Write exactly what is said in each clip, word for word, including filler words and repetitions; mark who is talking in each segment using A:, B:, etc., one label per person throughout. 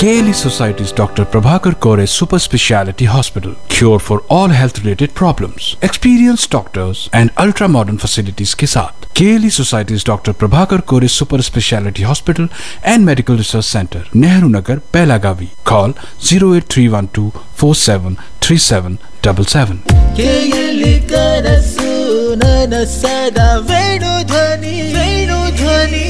A: K L E Society's Doctor Prabhakar Kore Super Speciality Hospital. Cure for all health related problems. Experienced doctors and ultra modern facilities के साथ K L E Society's Doctor Prabhakar Kore Super Speciality Hospital and Medical Research Center, Nehru Nagar, Pelagavi. Call zero eight three one two four seven three seven seven seven.
B: K L E ಕನಸು ನನಸದ ವೇಣು ಧ್ವನಿ ವೇಣು ಧ್ವನಿ.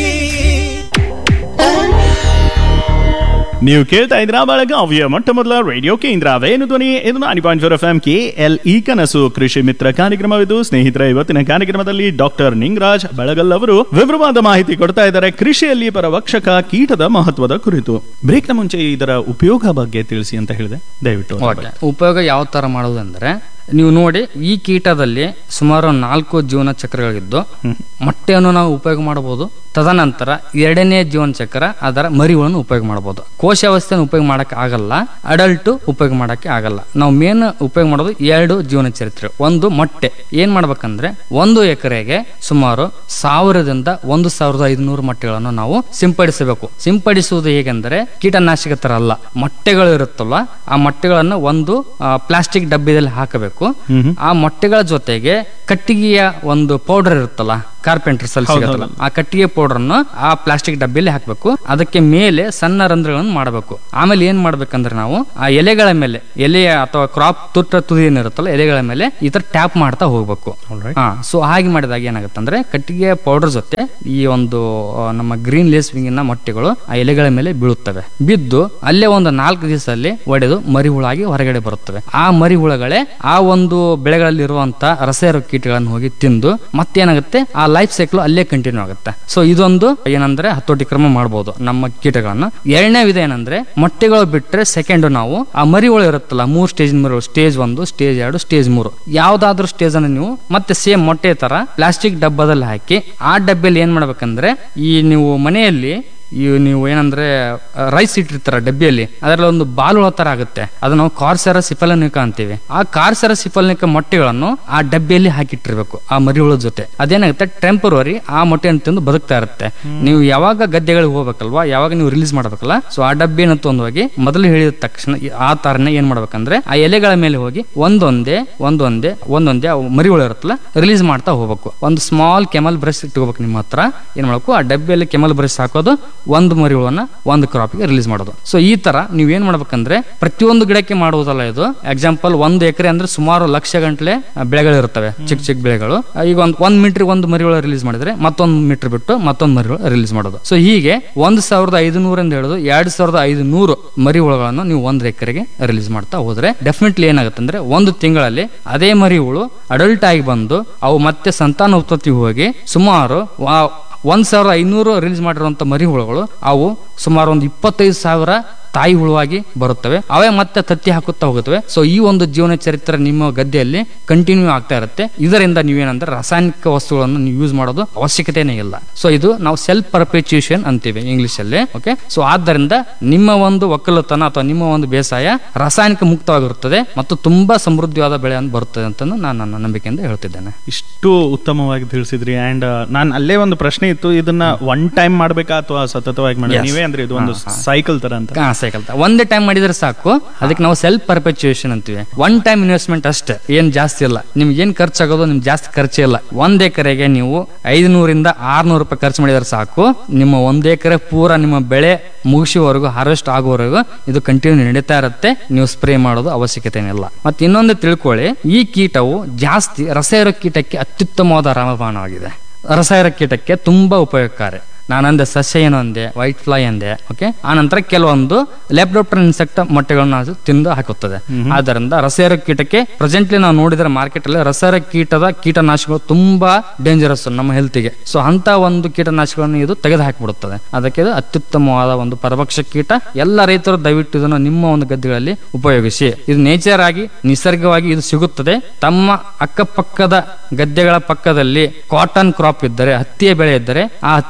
C: ನೀವು ಕೇಳ್ತಾ ಇದ್ರ ಬೆಳಗಾವಿಯ ಮೊಟ್ಟ ಮೊದಲ radio ಕೇಂದ್ರ ವೇಣು ಧ್ವನಿ. ಇದು ನಾನಿ point four F M K L E ಕನಸು ಕೃಷಿ ಮಿತ್ರ ಕಾರ್ಯಕ್ರಮವಿದು. ಸ್ನೇಹಿತರ, ಇವತ್ತಿನ ಕಾರ್ಯಕ್ರಮದಲ್ಲಿ ಡಾಕ್ಟರ್ ನಿಂಗರಾಜ್ ಬೆಳಗಲ್ ಅವರು ವಿವರವಾದ ಮಾಹಿತಿ ಕೊಡ್ತಾ ಇದ್ದಾರೆ ಕೃಷಿಯಲ್ಲಿ ಪರವಕ್ಷಕ ಕೀಟದ ಮಹತ್ವದ ಕುರಿತು. ಬ್ರೇಕ್ನ ಮುಂಚೆ ಇದರ ಉಪಯೋಗ ಬಗ್ಗೆ ತಿಳಿಸಿ ಅಂತ ಹೇಳಿದೆ, ದಯವಿಟ್ಟು.
D: ಉಪಯೋಗ ಯಾವ ತರ ಮಾಡೋದಂದ್ರೆ, ನೀವು ನೋಡಿ, ಈ ಕೀಟದಲ್ಲಿ ಸುಮಾರು ನಾಲ್ಕು ಜೀವನ ಚಕ್ರಗಳಿದ್ದು ಮೊಟ್ಟೆಯನ್ನು ನಾವು ಉಪಯೋಗ ಮಾಡಬಹುದು. ತದನಂತರ ಎರಡನೇ ಜೀವನ ಚಕ್ರ ಅದರ ಮರಿಗಳನ್ನು ಉಪಯೋಗ ಮಾಡಬಹುದು. ಕೋಶಾವಸ್ಥೆಯನ್ನು ಉಪಯೋಗ ಮಾಡಕ್ಕೆ ಆಗಲ್ಲ, ಅಡಲ್ಟ್ ಉಪಯೋಗ ಮಾಡಕ್ಕೆ ಆಗಲ್ಲ. ನಾವು ಮೇನ್ ಉಪಯೋಗ ಮಾಡೋದು ಎರಡು ಜೀವನ ಚರಿತ್ರೆ. ಒಂದು ಮೊಟ್ಟೆ. ಏನ್ ಮಾಡ್ಬೇಕಂದ್ರೆ, ಒಂದು ಎಕರೆಗೆ ಸುಮಾರು ಸಾವಿರದಿಂದ ಒಂದು ಸಾವಿರದ ಐದುನೂರು ಮೊಟ್ಟೆಗಳನ್ನು ನಾವು ಸಿಂಪಡಿಸಬೇಕು. ಸಿಂಪಡಿಸುವುದು ಹೇಗೆಂದರೆ, ಕೀಟನಾಶಕ ತರ ಅಲ್ಲ, ಮೊಟ್ಟೆಗಳು ಇರುತ್ತಲ್ಲ, ಆ ಮೊಟ್ಟೆಗಳನ್ನು ಒಂದು ಪ್ಲಾಸ್ಟಿಕ್ ಡಬ್ಬಿದಲ್ಲಿ ಹಾಕಬೇಕು. ಆ ಮೊಟ್ಟೆಗಳ ಜೊತೆಗೆ ಕಟ್ಟಿಗೆಯ ಒಂದು ಪೌಡರ್ ಇರುತ್ತಲ್ಲ, ಕಾರ್ಪೆಂಟರ್ಸ್ ಅಲ್ಲಿ ಸಿಗುತ್ತಲ್ಲ, ಆ ಕಟ್ಟಿಗೆ ಪೌಡರ್ ಅನ್ನು ಆ ಪ್ಲಾಸ್ಟಿಕ್ ಡಬ್ಬಿಯಲ್ಲಿ ಹಾಕಬೇಕು. ಅದಕ್ಕೆ ಮೇಲೆ ಸಣ್ಣ ರಂಧ್ರಗಳನ್ನು ಮಾಡಬೇಕು. ಆಮೇಲೆ ಏನ್ ಮಾಡ್ಬೇಕಂದ್ರೆ, ನಾವು ಆ ಎಲೆಗಳ ಮೇಲೆ, ಎಲೆಯ ಅಥವಾ ಕ್ರಾಪ್ ತುಟ್ಟ ತುದಿ ಏನಿರುತ್ತಲ್ಲ, ಎಲೆಗಳ ಮೇಲೆ ಈ ತರ ಟ್ಯಾಪ್ ಮಾಡ್ತಾ ಹೋಗ್ಬೇಕು. ಹಾ, ಸೊ ಹಾಗೆ ಮಾಡಿದಾಗ ಏನಾಗುತ್ತೆ ಅಂದ್ರೆ, ಕಟ್ಟಿಗೆ ಪೌಡರ್ ಜೊತೆ ಈ ಒಂದು ನಮ್ಮ ಗ್ರೀನ್ ಲೇಸ್ ವಿಂಗಿನ ಮೊಟ್ಟೆಗಳು ಆ ಎಲೆಗಳ ಮೇಲೆ ಬೀಳುತ್ತವೆ. ಬಿದ್ದು ಅಲ್ಲೇ ಒಂದು ನಾಲ್ಕು ದಿವಸದಲ್ಲಿ ಒಡೆದು ಮರಿ ಹುಳಾಗಿ ಹೊರಗಡೆ ಬರುತ್ತವೆ. ಆ ಮರಿ ಹುಳಗಳೇ ಆ ಒಂದು ಬೆಳೆಗಳಲ್ಲಿ ಇರುವಂತ ರಸೇರು ಕೀಟಗಳನ್ನು ಹೋಗಿ ತಿಂದು ಮತ್ತೇನಾಗುತ್ತೆ, ಆ ಲೈಫ್ ಸೈಕಲ್ ಅಲ್ಲೇ ಕಂಟಿನ್ಯೂ ಆಗುತ್ತೆ. ಸೊ ಇದೊಂದು ಏನಂದ್ರೆ ಹತೋಟಿ ಕ್ರಮ ಮಾಡಬಹುದು ನಮ್ಮ ಕೀಟಗಳನ್ನ. ಎರಡನೇ ವಿಧ ಏನಂದ್ರೆ, ಮೊಟ್ಟೆಗಳು ಬಿಟ್ರೆ ಸೆಕೆಂಡ್ ನಾವು ಆ ಮರಿಗಳು ಇರುತ್ತಲ್ಲ, ಮೂರು ಸ್ಟೇಜ್ ಮರಿಗಳು, ಸ್ಟೇಜ್ ಒಂದು, ಸ್ಟೇಜ್ ಎರಡು, ಸ್ಟೇಜ್ ಮೂರು, ಯಾವ್ದಾದ್ರು ಸ್ಟೇಜ್ ಅನ್ನು ನೀವು ಮತ್ತೆ ಸೇಮ್ ಮೊಟ್ಟೆ ತರ ಪ್ಲಾಸ್ಟಿಕ್ ಡಬ್ಬದಲ್ಲಿ ಹಾಕಿ, ಆ ಡಬ್ಬಿಯಲ್ಲಿ ಏನ್ ಮಾಡ್ಬೇಕಂದ್ರೆ, ಈ ನೀವು ಮನೆಯಲ್ಲಿ ಈ ನೀವು ಏನಂದ್ರೆ ರೈಸ್ ಇಟ್ಟಿರ್ತಾರ ಡಬ್ಬಿಯಲ್ಲಿ, ಅದರಲ್ಲಿ ಒಂದು ಬಾಲ್ ಹುಳ ತರ ಆಗುತ್ತೆ, ಅದನ್ನು ಕಾರ್ಸೆರಾ ಸಿಫಾಲಿನಿಕಾ ಅಂತೀವಿ. ಆ ಕಾರ್ಸೆರಾ ಸಿಫಾಲಿನಿಕಾ ಮೊಟ್ಟೆಗಳನ್ನು ಆ ಡಬ್ಬಿಯಲ್ಲಿ ಹಾಕಿಟ್ಟಿರ್ಬೇಕು ಆ ಮರಿಹುಳ ಜೊತೆ. ಅದೇನಾಗುತ್ತೆ, ಟೆಂಪರರಿ ಆ ಮೊಟ್ಟೆಯನ್ನು ತಿಂದು ಬದುಕ್ತಾ ಇರುತ್ತೆ. ನೀವು ಯಾವಾಗ ಗದ್ದೆಗಳಿಗೆ ಹೋಗ್ಬೇಕಲ್ವಾ, ಯಾವಾಗ ನೀವು ರಿಲೀಸ್ ಮಾಡ್ಬೇಕಲ್ಲ, ಸೊ ಆ ಡಬ್ಬಿಯನ್ನು ತೊಂದೋಗಿ ಮೊದಲು ಹೇಳಿದ ತಕ್ಷಣ ಆ ತರನೇ ಏನ್ ಮಾಡ್ಬೇಕಂದ್ರೆ, ಆ ಎಲೆಗಳ ಮೇಲೆ ಹೋಗಿ ಒಂದೊಂದೇ ಒಂದೊಂದೇ ಒಂದೊಂದೇ ಮರಿಹುಳ ಇರುತ್ತಲ್ಲ ರಿಲೀಸ್ ಮಾಡ್ತಾ ಹೋಗ್ಬೇಕು. ಒಂದು ಸ್ಮಾಲ್ ಕೆಮಲ್ ಬ್ರಷ್ ಇಟ್ಕೋಬೇಕು ನಿಮ್ಮ ಹತ್ರ. ಏನ್ ಮಾಡ್ಬೇಕು, ಆ ಡಬ್ಬಿಯಲ್ಲಿ ಕೆಮಲ್ ಬ್ರಷ್ ಹಾಕೋದು, ಒಂದು ಮರಿಹುಳನ್ನ ಒಂದು ಕ್ರಾಪ್ಗೆ ರಿಲೀಸ್ ಮಾಡೋದು. ಸೊ ಈ ತರ ನೀವ್ ಏನ್ ಮಾಡ್ಬೇಕಂದ್ರೆ, ಪ್ರತಿಯೊಂದು ಗಿಡಕ್ಕೆ ಮಾಡುವುದಲ್ಲ ಇದು. ಎಕ್ಸಾಂಪಲ್, ಒಂದು ಎಕರೆ ಅಂದ್ರೆ ಸುಮಾರು ಲಕ್ಷ ಗಂಟಲೆ ಬೆಳೆಗಳಿರ್ತವೆ, ಚಿಕ್ಕ ಚಿಕ್ಕ ಬೆಳೆಗಳು. ಈಗ ಒಂದ್ ಒಂದ್ ಮೀಟರ್ ಒಂದು ಮರಿಹುಳ ರಿಲೀಸ್ ಮಾಡಿದ್ರೆ ಮತ್ತೊಂದು ಮೀಟರ್ ಬಿಟ್ಟು ಮತ್ತೊಂದು ಮರಿಹುಳ ರಿಲೀಸ್ ಮಾಡೋದು. ಸೊ ಹೀಗೆ ಒಂದ್ ಸಾವಿರದ ಐದುನೂರಿಂದ ಹಿಡಿದು ಎರಡ್ ಸಾವಿರದ ಐದುನೂರು ಮರಿಹುಳಗಳನ್ನು ನೀವು ಒಂದ್ ಎಕರೆಗೆ ರಿಲೀಸ್ ಮಾಡ್ತಾ ಹೋದ್ರೆ ಡೆಫಿನೆಟ್ಲಿ ಏನಾಗುತ್ತೆ ಅಂದ್ರೆ, ಒಂದು ತಿಂಗಳಲ್ಲಿ ಅದೇ ಮರಿಹುಳು ಅಡಲ್ಟ್ ಆಗಿ ಬಂದು ಅವು ಮತ್ತೆ ಸಂತಾನ ಉತ್ಪತ್ತಿ ಹೋಗಿ ಸುಮಾರು ಒಂದ್ ಸಾವಿರದ ಐನೂರು ರಿಲೀಸ್ ಮಾಡಿರುವಂತ ಮರಿಹುಳುಗಳು ಅವು ಸುಮಾರು ಒಂದು ಇಪ್ಪತ್ತೈದು ಸಾವಿರ ತಾಯಿ ಹುಳುವಾಗಿ ಬರುತ್ತವೆ. ಅವೇ ಮತ್ತೆ ತತ್ತಿ ಹಾಕುತ್ತಾ ಹೋಗುತ್ತವೆ. ಸೊ ಈ ಒಂದು ಜೀವನ ಚರಿತ್ರೆ ನಿಮ್ಮ ಗದ್ದೆಯಲ್ಲಿ ಕಂಟಿನ್ಯೂ ಆಗ್ತಾ ಇರುತ್ತೆ. ಇದರಿಂದ ನೀವೇನಂದ್ರೆ ರಾಸಾಯನಿಕ ವಸ್ತುಗಳನ್ನು ನೀವು ಯೂಸ್ ಮಾಡೋದು ಅವಶ್ಯಕತೆನೇ ಇಲ್ಲ. ಸೊ ಇದು ನಾವು ಸೆಲ್ಫ್ ಪರ್ಪೆಚುಯೇಷನ್ ಅಂತೀವಿ ಇಂಗ್ಲಿಷ್ ಅಲ್ಲಿ. ಓಕೆ, ಸೊ ಆದ್ದರಿಂದ ನಿಮ್ಮ ಒಂದು ಒಕ್ಕಲುತನ ಅಥವಾ ನಿಮ್ಮ ಒಂದು ಬೇಸಾಯ ರಾಸಾಯನಿಕ ಮುಕ್ತವಾಗಿರುತ್ತದೆ ಮತ್ತು ತುಂಬಾ ಸಮೃದ್ಧವಾದ ಬೆಳೆ ಬರುತ್ತದೆ ಅಂತ ನಾನು ನನ್ನ ನಂಬಿಕೆಯಿಂದ ಹೇಳ್ತಿದ್ದೇನೆ.
C: ಇಷ್ಟು ಉತ್ತಮವಾಗಿ ತಿಳಿಸಿದ್ರಿ. ಅಂಡ್ ನಾನು ಅಲ್ಲೇ ಒಂದು ಪ್ರಶ್ನೆ ಇತ್ತು, ಇದನ್ನ ಒನ್ ಟೈಮ್ ಮಾಡ್ಬೇಕಾ ಅಥವಾ ಸತತವಾಗಿ ಮಾಡಿ ನೀವೇ ಅಂದ್ರೆ ಇದು ಒಂದು ಸೈಕಲ್ ತರ ಅಂತ?
D: ಒಂದೇ ಟೈಮ್ ಮಾಡಿದ್ರೆ ಸಾಕು. ಅದಕ್ಕೆ ನಾವು ಸೆಲ್ಫ್ ಪರ್ಪೆಚುಯೇಷನ್ ಅಂತೀವಿ. ಒನ್ ಟೈಮ್ ಇನ್ವೆಸ್ಟ್ಮೆಂಟ್ ಅಷ್ಟೇ, ಏನ್ ಜಾಸ್ತಿ ಇಲ್ಲ. ನಿಮ್ಗೆ ಏನ್ ಖರ್ಚಾಗೋದು ನಿಮ್ಗೆ ಜಾಸ್ತಿ ಖರ್ಚೇ ಇಲ್ಲ. ಒಂದ್ ಎಕರೆಗೆ ನೀವು ಐದುನೂರಿಂದ ಆರ್ನೂರು ರೂಪಾಯಿ ಖರ್ಚು ಮಾಡಿದ್ರೆ ಸಾಕು. ನಿಮ್ಮ ಒಂದ್ ಎಕರೆ ಪೂರ ನಿಮ್ಮ ಬೆಳೆ ಮುಗಿಸುವವರೆಗೂ, ಹಾರ್ವೆಸ್ಟ್ ಆಗುವವರೆಗೂ ಇದು ಕಂಟಿನ್ಯೂ ನಡೀತಾ ಇರುತ್ತೆ. ನೀವು ಸ್ಪ್ರೇ ಮಾಡೋದು ಅವಶ್ಯಕತೆ ಇಲ್ಲ. ಮತ್ತೆ ಇನ್ನೊಂದು ತಿಳ್ಕೊಳ್ಳಿ, ಈ ಕೀಟವು ಜಾಸ್ತಿ ರಸಾಯನ ಕೀಟಕ್ಕೆ ಅತ್ಯುತ್ತಮವಾದ ರಾಮಬಾಣವಾಗಿದೆ. ರಸಾಯನ ಕೀಟಕ್ಕೆ ತುಂಬಾ ಉಪಯೋಗಕಾರಿ. ನಾನಂದೆ ಸಸ್ಯ ಏನು ಅಂದೆ, ವೈಟ್ ಫ್ಲೈ ಅಂದೆ. ಓಕೆ, ಆ ನಂತರ ಕೆಲವೊಂದು ಲೆಪ್ಡೋಪ್ಟರ್ ಇನ್ಸೆಕ್ಟ್ ಮೊಟ್ಟೆಗಳನ್ನು ತಿಂದು ಹಾಕುತ್ತದೆ. ಆದ್ದರಿಂದ ರಸಾಯನ ಕೀಟಕ್ಕೆ ಪ್ರೆಸೆಂಟ್ಲಿ ನಾವು ನೋಡಿದ್ರೆ ಮಾರ್ಕೆಟ್ ಅಲ್ಲಿ ರಸಾಯನ ಕೀಟದ ಕೀಟನಾಶಕಗಳು ತುಂಬಾ ಡೇಂಜರಸ್ ನಮ್ಮ ಹೆಲ್ತ್ಗೆ. ಸೊ ಅಂತ ಒಂದು ಕೀಟನಾಶಕಗಳನ್ನು ಇದು ತೆಗೆದು ಹಾಕಿಬಿಡುತ್ತದೆ. ಅದಕ್ಕೆ ಇದು ಅತ್ಯುತ್ತಮವಾದ ಒಂದು ಪರಭಕ್ಷ ಕೀಟ. ಎಲ್ಲ ರೈತರು ದಯವಿಟ್ಟು ಇದನ್ನು ನಿಮ್ಮ ಒಂದು ಗದ್ದೆಗಳಲ್ಲಿ ಉಪಯೋಗಿಸಿ. ಇದು ನೇಚರ್ ಆಗಿ ನಿಸರ್ಗವಾಗಿ ಇದು ಸಿಗುತ್ತದೆ. ತಮ್ಮ ಅಕ್ಕಪಕ್ಕದ ಗದ್ದೆಗಳ ಪಕ್ಕದಲ್ಲಿ ಕಾಟನ್ ಕ್ರಾಪ್ ಇದ್ದರೆ, ಹತ್ತಿಯ ಬೆಳೆ ಇದ್ದರೆ, ಆ ಹತ್ತಿಯ ಬೆಳೆಯಲ್ಲಿ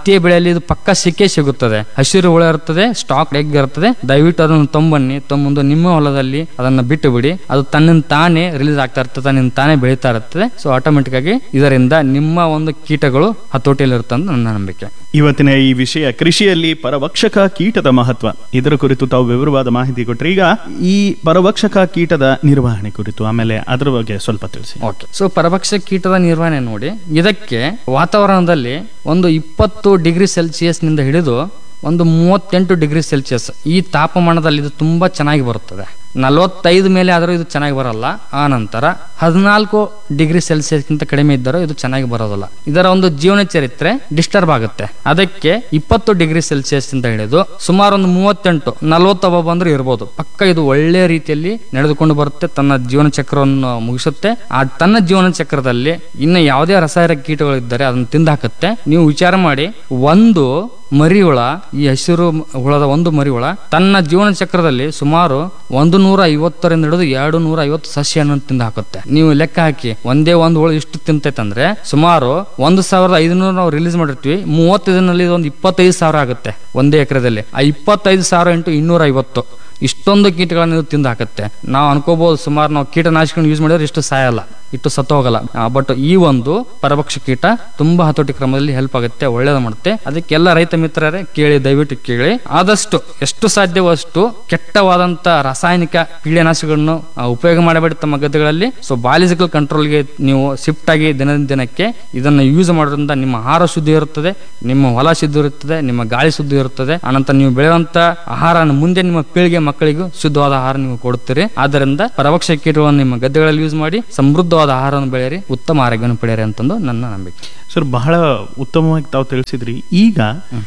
D: ಎಕರೆದಲ್ಲಿ ಇದು ಪಕ್ಕ ಸಿಕ್ಕೇ ಸಿಗುತ್ತದೆ. ಹಸಿರು ಹುಳ ಇರುತ್ತದೆ, ಸ್ಟಾಕ್ ಎಗ್ ಇರುತ್ತದೆ. ದಯವಿಟ್ಟು ಅದನ್ನು ತೊಂಬನ್ನಿ, ತೊಂಬಂದು ನಿಮ್ಮ ಹೊಲದಲ್ಲಿ ಅದನ್ನ ಬಿಟ್ಟು ಬಿಡಿ. ಅದು ತನ್ನಿಂದ ತಾನೇ ರಿಲೀಸ್ ಆಗ್ತಾ ಇರ್ತದೆ, ತನ್ನಿಂದ ತಾನೇ ಬೆಳೀತಾ ಇರ್ತದೆ. ಸೊ ಆಟೋಮೆಟಿಕ್ ಆಗಿ ಇದರಿಂದ ನಿಮ್ಮ ಒಂದು ಕೀಟಗಳು ಹತೋಟಿಯಲ್ಲಿ ಇರುತ್ತೆ ಅಂತ ನನ್ನ ನಂಬಿಕೆ.
C: ಇವತ್ತಿನ ಈ ವಿಷಯ ಕೃಷಿಯಲ್ಲಿ ಪರಭಕ್ಷಕ ಕೀಟದ ಮಹತ್ವ, ಇದರ ಕುರಿತು ತಾವು ವಿವರವಾದ ಮಾಹಿತಿ ಕೊಟ್ಟರೆ. ಈಗ ಈ ಪರಭಕ್ಷಕ ಕೀಟದ ನಿರ್ವಹಣೆ ಕುರಿತು ಆಮೇಲೆ ಅದರ ಬಗ್ಗೆ ಸ್ವಲ್ಪ ತಿಳಿಸಿ.
D: ಓಕೆ. ಸೊ ಪರಭಕ್ಷಕ ಕೀಟದ ನಿರ್ವಹಣೆ ನೋಡಿ, ಇದಕ್ಕೆ ವಾತಾವರಣದಲ್ಲಿ ಒಂದು ಇಪ್ಪತ್ತು ಡಿಗ್ರಿ ಸೆಲ್ಸಿಯಸ್ ನಿಂದ ಹಿಡಿದು ಒಂದು ಮೂವತ್ತೆಂಟು ಡಿಗ್ರಿ ಸೆಲ್ಸಿಯಸ್ ಈ ತಾಪಮಾನದಲ್ಲಿ ಇದು ತುಂಬಾ ಚೆನ್ನಾಗಿ ಬರುತ್ತದೆ. ನಲವತ್ತೈದು ಮೇಲೆ ಆದರೂ ಇದು ಚೆನ್ನಾಗಿ ಬರಲ್ಲ. ಆ ನಂತರ ಹದಿನಾಲ್ಕು ಡಿಗ್ರಿ ಸೆಲ್ಸಿಯಸ್ಗಿಂತ ಕಡಿಮೆ ಇದ್ದರೂ ಇದು ಚೆನ್ನಾಗಿ ಬರೋದಿಲ್ಲ. ಇದರ ಒಂದು ಜೀವನ ಚರಿತ್ರೆ ಡಿಸ್ಟರ್ಬ್ ಆಗುತ್ತೆ. ಅದಕ್ಕೆ ಇಪ್ಪತ್ತು ಡಿಗ್ರಿ ಸೆಲ್ಸಿಯಸ್ ಇಂದ ಹಿಡಿದು ಸುಮಾರು ಒಂದು ಮೂವತ್ತೆಂಟು ನಲವತ್ತೊಬ್ಬ ಬಂದರೂ ಇರ್ಬೋದು. ಪಕ್ಕ ಇದು ಒಳ್ಳೆ ರೀತಿಯಲ್ಲಿ ನಡೆದುಕೊಂಡು ಬರುತ್ತೆ, ತನ್ನ ಜೀವನ ಚಕ್ರವನ್ನು ಮುಗಿಸುತ್ತೆ. ಆ ತನ್ನ ಜೀವನ ಚಕ್ರದಲ್ಲಿ ಇನ್ನು ಯಾವುದೇ ರಾಸಾಯನಿಕ ಕೀಟಗಳಿದ್ದರೆ ಅದನ್ನು ತಿಂದಾಕುತ್ತೆ. ನೀವು ವಿಚಾರ ಮಾಡಿ, ಒಂದು ಮರಿ ಹುಳ, ಈ ಹಸಿರು ಹುಳದ ಒಂದು ಮರಿ ಹುಳ ತನ್ನ ಜೀವನ ಚಕ್ರದಲ್ಲಿ ಸುಮಾರು ಒಂದು ನೂರ ಐವತ್ತರಿಂದ ಹಿಡಿದು ಎರಡು ನೂರ ಐವತ್ತು ಸಸ್ಯವನ್ನು ತಿಂದು ಹಾಕುತ್ತೆ. ನೀವು ಲೆಕ್ಕ ಹಾಕಿ, ಒಂದೇ ಒಂದು ಹುಳು ಇಷ್ಟು ತಿಂತೈತಂದ್ರೆ ಸುಮಾರು ಒಂದು ಸಾವಿರದ ಐದುನೂರು ನಾವು ರಿಲೀಸ್ ಮಾಡಿರ್ತೀವಿ. ಮೂವತ್ತೈದರಲ್ಲಿ ಒಂದು ಇಪ್ಪತ್ತೈದು ಸಾವಿರ ಆಗುತ್ತೆ ಒಂದೇ ಎಕರೆದಲ್ಲಿ. ಆ ಇಪ್ಪತ್ತೈದು ಸಾವಿರ ಇಂಟು ಇನ್ನೂರ ಐವತ್ತು ಇಷ್ಟೊಂದು ಕೀಟಗಳನ್ನು ತಿಂದು ಹಾಕುತ್ತೆ. ನಾವು ಅನ್ಕೋಬಹುದು ಸುಮಾರು ನಾವು ಕೀಟನಾಶಕಗಳನ್ನು ಯೂಸ್ ಮಾಡಿದ್ರೆ ಇಷ್ಟು ಸಾಯಲ್ಲ, ಇಟ್ಟು ಸತ್ತೋಗಲ್ಲ. ಬಟ್ ಈ ಒಂದು ಪರಭಕ್ಷ ಕೀಟ ತುಂಬಾ ಹತೋಟಿ ಕ್ರಮದಲ್ಲಿ ಹೆಲ್ಪ್ ಆಗುತ್ತೆ, ಒಳ್ಳೇದು ಮಾಡುತ್ತೆ. ಅದಕ್ಕೆಲ್ಲ ರೈತ ಮಿತ್ರರೇ ಕೇಳಿ, ದಯವಿಟ್ಟು ಕೇಳಿ. ಆದಷ್ಟು ಎಷ್ಟು ಸಾಧ್ಯವೋ ಅಷ್ಟು ಕೆಟ್ಟವಾದಂತ ರಾಸಾಯನಿಕ ಕೀಟನಾಶಕಗಳನ್ನು ಉಪಯೋಗ ಮಾಡಬೇಡಿ ತಮ್ಮ ಗದ್ದೆಗಳಲ್ಲಿ. ಸೊ ಬಾಲಿಜಿಕಲ್ ಕಂಟ್ರೋಲ್ಗೆ ನೀವು ಶಿಫ್ಟ್ ಆಗಿ ದಿನದಿಂದ ದಿನಕ್ಕೆ ಇದನ್ನು ಯೂಸ್ ಮಾಡೋದ್ರಿಂದ ನಿಮ್ಮ ಆಹಾರ ಶುದ್ಧಿ ಇರುತ್ತದೆ, ನಿಮ್ಮ ಹೊಲ ಶುದ್ಧಿ ಇರುತ್ತದೆ, ನಿಮ್ಮ ಗಾಳಿ ಶುದ್ಧಿ ಇರುತ್ತದೆ. ಆನಂತರ ನೀವು ಬೆಳೆಯುವಂತ ಆಹಾರ ಮುಂದೆ ನಿಮ್ಮ ಪೀಳಿಗೆ ಮಕ್ಕಳಿಗೂ ಶುದ್ಧವಾದ ಆಹಾರ ನೀವು ಕೊಡುತ್ತೀರಿ. ಆದ್ದರಿಂದ ಪರಭಕ್ಷ ಕೀಟಗಳನ್ನು ನಿಮ್ಮ ಗದ್ದೆಗಳಲ್ಲಿ ಯೂಸ್ ಮಾಡಿ ಸಮೃದ್ಧವಾದ ಆಹಾರವನ್ನು ಬೆಳೆಯಿರಿ, ಉತ್ತಮ ಆರೋಗ್ಯವನ್ನು ಪಡೆಯಿರಿ ಅಂತಂದು ನನ್ನ ನಂಬಿಕೆ.
C: ಸರ್, ಬಹಳ ಉತ್ತಮವಾಗಿ ತಾವು ತಿಳಿಸಿದ್ರಿ. ಈಗ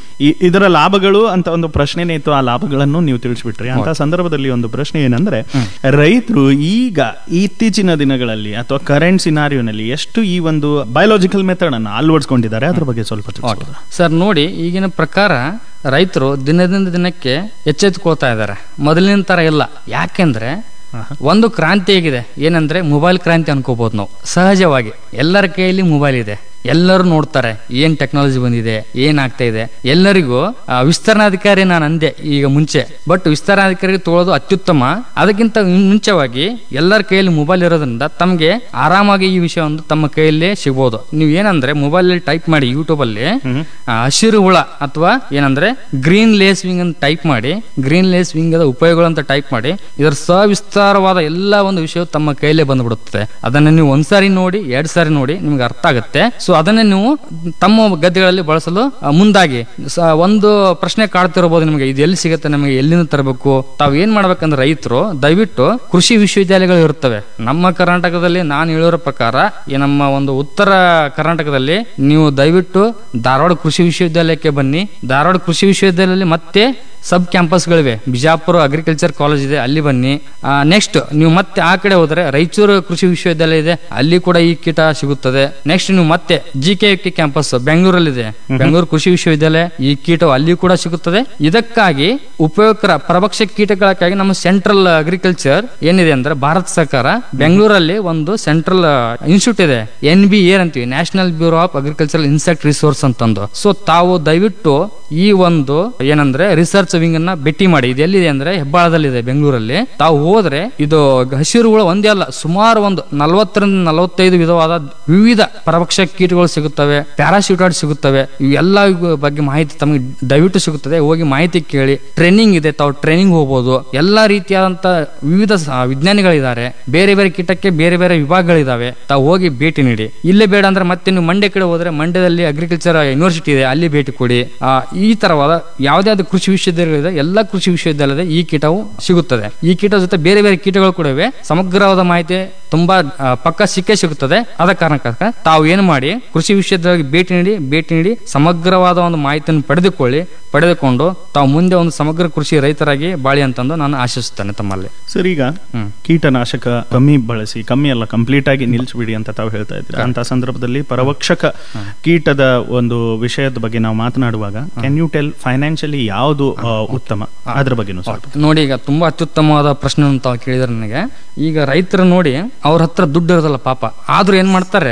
C: ಇದರ ಲಾಭಗಳು ಅಂತ ಒಂದು ಪ್ರಶ್ನೆನೇ ಇತ್ತು, ಆ ಲಾಭಗಳನ್ನು ನೀವು ತಿಳಿಸ್ಬಿಟ್ರಿ. ಅಂತ ಸಂದರ್ಭದಲ್ಲಿ ಒಂದು ಪ್ರಶ್ನೆ ಏನಂದ್ರೆ, ರೈತರು ಈಗ ಇತ್ತೀಚಿನ ದಿನಗಳಲ್ಲಿ ಅಥವಾ ಕರೆಂಟ್ ಸಿನಾರಿಯೋನಲ್ಲಿ ಎಷ್ಟು ಈ ಒಂದು ಬಯೋಲಾಜಿಕಲ್ ಮೆಥಡ್ ಅನ್ನು ಅಳವಡಿಸಿಕೊಂಡಿದ್ದಾರೆ, ಅದ್ರ ಬಗ್ಗೆ ಸ್ವಲ್ಪ ತಿಳಿಸಬಹುದು
D: ಸರ್. ನೋಡಿ, ಈಗಿನ ಪ್ರಕಾರ ರೈತರು ದಿನದಿಂದ ದಿನಕ್ಕೆ ಎಚ್ಚೆತ್ತುಕೊಳ್ತಾ ಇದ್ದಾರೆ, ಮೊದಲಿನ ತರ ಇಲ್ಲ. ಯಾಕೆಂದ್ರೆ ಒಂದು ಕ್ರಾಂತಿ ಆಗಿದೆ, ಏನಂದ್ರೆ ಮೊಬೈಲ್ ಕ್ರಾಂತಿ ಅನ್ಕೋಬಹುದು ನಾವು. ಸಹಜವಾಗಿ ಎಲ್ಲರ ಕೈಯಲ್ಲಿ ಮೊಬೈಲ್ ಇದೆ, ಎಲ್ಲರೂ ನೋಡ್ತಾರೆ ಏನ್ ಟೆಕ್ನಾಲಜಿ ಬಂದಿದೆ, ಏನಾಗ್ತಾ ಇದೆ. ಎಲ್ಲರಿಗೂ ವಿಸ್ತರಣಾಧಿಕಾರಿ ನಾನು ಅಂದೆ ಈಗ ಮುಂಚೆ, ಬಟ್ ವಿಸ್ತರಣಾಧಿಕಾರಿ ತಗೊಳ್ಳೋದು ಅತ್ಯುತ್ತಮ. ಅದಕ್ಕಿಂತ ಮುಂಚೆವಾಗಿ ಎಲ್ಲರ ಕೈಯಲ್ಲಿ ಮೊಬೈಲ್ ಇರೋದ್ರಿಂದ ತಮಗೆ ಆರಾಮಾಗಿ ಈ ವಿಷಯ ಒಂದು ತಮ್ಮ ಕೈಯಲ್ಲೇ ಸಿಗಬಹುದು. ನೀವು ಏನಂದ್ರೆ ಮೊಬೈಲ್ ಅಲ್ಲಿ ಟೈಪ್ ಮಾಡಿ, ಯೂಟ್ಯೂಬ್ ಅಲ್ಲಿ ಹಸಿರು ಹುಳ ಅಥವಾ ಏನಂದ್ರೆ ಗ್ರೀನ್ ಲೇಸ್ ವಿಂಗ್ ಅಂತ ಟೈಪ್ ಮಾಡಿ, ಗ್ರೀನ್ ಲೇಸ್ ವಿಂಗ್ ಅದ ಉಪಯೋಗಗಳು ಅಂತ ಟೈಪ್ ಮಾಡಿ, ಇದರ ಸವಿಸ್ತಾರವಾದ ಎಲ್ಲ ಒಂದು ವಿಷಯ ತಮ್ಮ ಕೈಯಲ್ಲೇ ಬಂದ್ಬಿಡುತ್ತೆ. ಅದನ್ನ ನೀವು ಒಂದ್ಸಾರಿ ನೋಡಿ, ಎರಡ್ ಸಾರಿ ನೋಡಿ, ನಿಮ್ಗೆ ಅರ್ಥ ಆಗುತ್ತೆ. ಸೊ ಅದನ್ನೇ ನೀವು ತಮ್ಮ ಗದ್ದೆಗಳಲ್ಲಿ ಬಳಸಲು ಮುಂದಾಗಿ. ಒಂದು ಪ್ರಶ್ನೆ ಕಾಡ್ತಿರಬಹುದು ನಿಮಗೆ, ಇದು ಎಲ್ಲಿ ಸಿಗುತ್ತೆ, ನಮಗೆ ಎಲ್ಲಿಂದ ತರಬೇಕು? ತಾವು ಏನ್ ಮಾಡ್ಬೇಕಂದ್ರೆ ರೈತರು ದಯವಿಟ್ಟು ಕೃಷಿ ವಿಶ್ವವಿದ್ಯಾಲಯಗಳು ಇರ್ತವೆ ನಮ್ಮ ಕರ್ನಾಟಕದಲ್ಲಿ. ನಾನು ಹೇಳಿರೋ ಪ್ರಕಾರ ಈ ನಮ್ಮ ಒಂದು ಉತ್ತರ ಕರ್ನಾಟಕದಲ್ಲಿ ನೀವು ದಯವಿಟ್ಟು ಧಾರವಾಡ ಕೃಷಿ ವಿಶ್ವವಿದ್ಯಾಲಯಕ್ಕೆ ಬನ್ನಿ. ಧಾರವಾಡ ಕೃಷಿ ವಿಶ್ವವಿದ್ಯಾಲಯದಲ್ಲಿ ಮತ್ತೆ ಸಬ್ ಕ್ಯಾಂಪಸ್ಗಳಿವೆ. ಬಿಜಾಪುರ ಅಗ್ರಿಕಲ್ಚರ್ ಕಾಲೇಜ್ ಇದೆ, ಅಲ್ಲಿ ಬನ್ನಿ. ನೆಕ್ಸ್ಟ್ ನೀವು ಮತ್ತೆ ಆ ಕಡೆ ಹೋದ್ರೆ ರಾಯಚೂರು ಕೃಷಿ ವಿಶ್ವವಿದ್ಯಾಲಯ ಇದೆ, ಅಲ್ಲಿ ಕೂಡ ಈ ಕೀಟ ಸಿಗುತ್ತದೆ. ನೆಕ್ಸ್ಟ್ ನೀವು ಮತ್ತೆ G K K campus ಬೆಂಗಳೂರಲ್ಲಿದೆ, Bengaluru ಕೃಷಿ ವಿಶ್ವವಿದ್ಯಾಲಯ, ಈ ಕೀಟವು ಅಲ್ಲಿ ಕೂಡ ಸಿಗುತ್ತದೆ. ಇದಕ್ಕಾಗಿ ಉಪಯೋಗಕರ ಪರಭಕ್ಷ ಕೀಟಗಳಕ್ಕಾಗಿ ನಮ್ಮ ಸೆಂಟ್ರಲ್ ಅಗ್ರಿಕಲ್ಚರ್ ಏನಿದೆ ಅಂದ್ರೆ ಭಾರತ ಸರ್ಕಾರ ಬೆಂಗಳೂರಲ್ಲಿ ಒಂದು ಸೆಂಟ್ರಲ್ ಇನ್ಸ್ಟಿಟ್ಯೂಟ್ ಇದೆ, ಎನ್ ಬಿ ಎ ಅಂತೀವಿ, national bureau of agriculture insect resource ಅಂತಂದು. ಸೊ ತಾವು ದಯವಿಟ್ಟು ಈ ಒಂದು ಏನಂದ್ರೆ ರಿಸರ್ಚ್ ವಿಂಗ್ ಅನ್ನ ಭೇಟಿ ಮಾಡಿ. ಇದು ಎಲ್ಲಿದೆ ಅಂದ್ರೆ ಹೆಬ್ಬಾಳದಲ್ಲಿದೆ, ಬೆಂಗಳೂರಲ್ಲಿ. ತಾವು ಹೋದ್ರೆ ಇದು ಹಸಿರು ಹುಳ ಒಂದೇ ಅಲ್ಲ, ಸುಮಾರು ಒಂದು ನಲವತ್ತರಿಂದ ನಲವತ್ತೈದು ವಿಧವಾದ ವಿವಿಧ ಪರಭಕ್ಷ ಕೀಟಗಳು ಸಿಗುತ್ತವೆ, ಪ್ಯಾರಾಶೂಟಾಯ್ಡ್ ಸಿಗುತ್ತವೆ. ಇವೆಲ್ಲ ಬಗ್ಗೆ ಮಾಹಿತಿ ತಮಗೆ ದಯವಿಟ್ಟು ಸಿಗುತ್ತದೆ. ಹೋಗಿ ಮಾಹಿತಿ ಕೇಳಿ. ಟ್ರೈನಿಂಗ್ ಇದೆ, ತಾವು ಟ್ರೈನಿಂಗ್ ಹೋಗಬಹುದು. ಎಲ್ಲಾ ರೀತಿಯಾದಂತ ವಿವಿಧ ವಿಜ್ಞಾನಿಗಳಿದ್ದಾರೆ, ಬೇರೆ ಬೇರೆ ಕೀಟಕ್ಕೆ ಬೇರೆ ಬೇರೆ ವಿಭಾಗಗಳಿದಾವೆ. ತಾವು ಹೋಗಿ ಭೇಟಿ ನೀಡಿ. ಇಲ್ಲೇ ಬೇಡ ಅಂದ್ರೆ ಮತ್ತೆ ನೀವು ಮಂಡ್ಯ ಕಡೆ ಹೋದ್ರೆ ಮಂಡ್ಯದಲ್ಲಿ ಅಗ್ರಿಕಲ್ಚರ್ ಯೂನಿವರ್ಸಿಟಿ ಇದೆ, ಅಲ್ಲಿ ಭೇಟಿ ಕೊಡಿ. ಈ ತರವಾದ ಯಾವುದಾದ್ರು ಕೃಷಿ ವಿಶ್ವವಿದ್ಯಾಲಯಗಳಿದೆ, ಎಲ್ಲಾ ಕೃಷಿ ವಿಶ್ವವಿದ್ಯಾಲಯದ ಈ ಕೀಟವು ಸಿಗುತ್ತದೆ. ಈ ಕೀಟ ಜೊತೆ ಬೇರೆ ಬೇರೆ ಕೀಟಗಳು ಕೂಡ ಇವೆ. ಸಮಗ್ರವಾದ ಮಾಹಿತಿ ತುಂಬಾ ಪಕ್ಕ ಸಿಕ್ಕೇ ಸಿಗುತ್ತದೆ. ಆದ ಕಾರಣಕ್ಕಾಗ ತಾವು ಏನು ಮಾಡಿ ಕೃಷಿ ವಿಶ್ವವಿದ್ಯಾಲಯಕ್ಕೆ ಭೇಟಿ ನೀಡಿ ಭೇಟಿ ನೀಡಿ ಸಮಗ್ರವಾದ ಒಂದು ಮಾಹಿತಿಯನ್ನು ಪಡೆದುಕೊಳ್ಳಿ. ಪಡೆದುಕೊಂಡು ತಾವು ಮುಂದೆ ಒಂದು ಸಮಗ್ರ ಕೃಷಿ ರೈತರಾಗಿ ಬಾಳಿ ಅಂತಂದು ನಾನು ಆಶಿಸುತ್ತೇನೆ ತಮ್ಮಲ್ಲಿ.
C: ಸರ್, ಈಗ ಕೀಟನಾಶಕ ಕಮ್ಮಿ ಬಳಸಿ, ಕಮ್ಮಿ ಅಲ್ಲ ಕಂಪ್ಲೀಟ್ ಆಗಿ ನಿಲ್ಲಿಸ್ಬಿಡಿ ಅಂತ ತಾವು ಹೇಳ್ತಾ ಇದ್ದೀರಾ. ಅಂತ ಸಂದರ್ಭದಲ್ಲಿ ಪರಭಕ್ಷಕ ಕೀಟದ ಒಂದು ವಿಷಯದ ಬಗ್ಗೆ ನಾವು ಮಾತನಾಡುವಾಗ ಕ್ಯಾನ್ ಯು ಟೆಲ್ ಫೈನಾನ್ಷಿಯಲಿ ಯಾವುದು ಉತ್ತಮ, ಅದ್ರ ಬಗ್ಗೆ
D: ನೋಡಿ. ಈಗ ತುಂಬಾ ಅತ್ಯುತ್ತಮವಾದ ಪ್ರಶ್ನೆ ತಾವು ಕೇಳಿದ್ರೆ ನನಗೆ. ಈಗ ರೈತರು ನೋಡಿ, ಅವ್ರ ಹತ್ರ ದುಡ್ಡು ಇರೋದಲ್ಲ ಪಾಪ, ಆದ್ರೂ ಏನ್ ಮಾಡ್ತಾರೆ,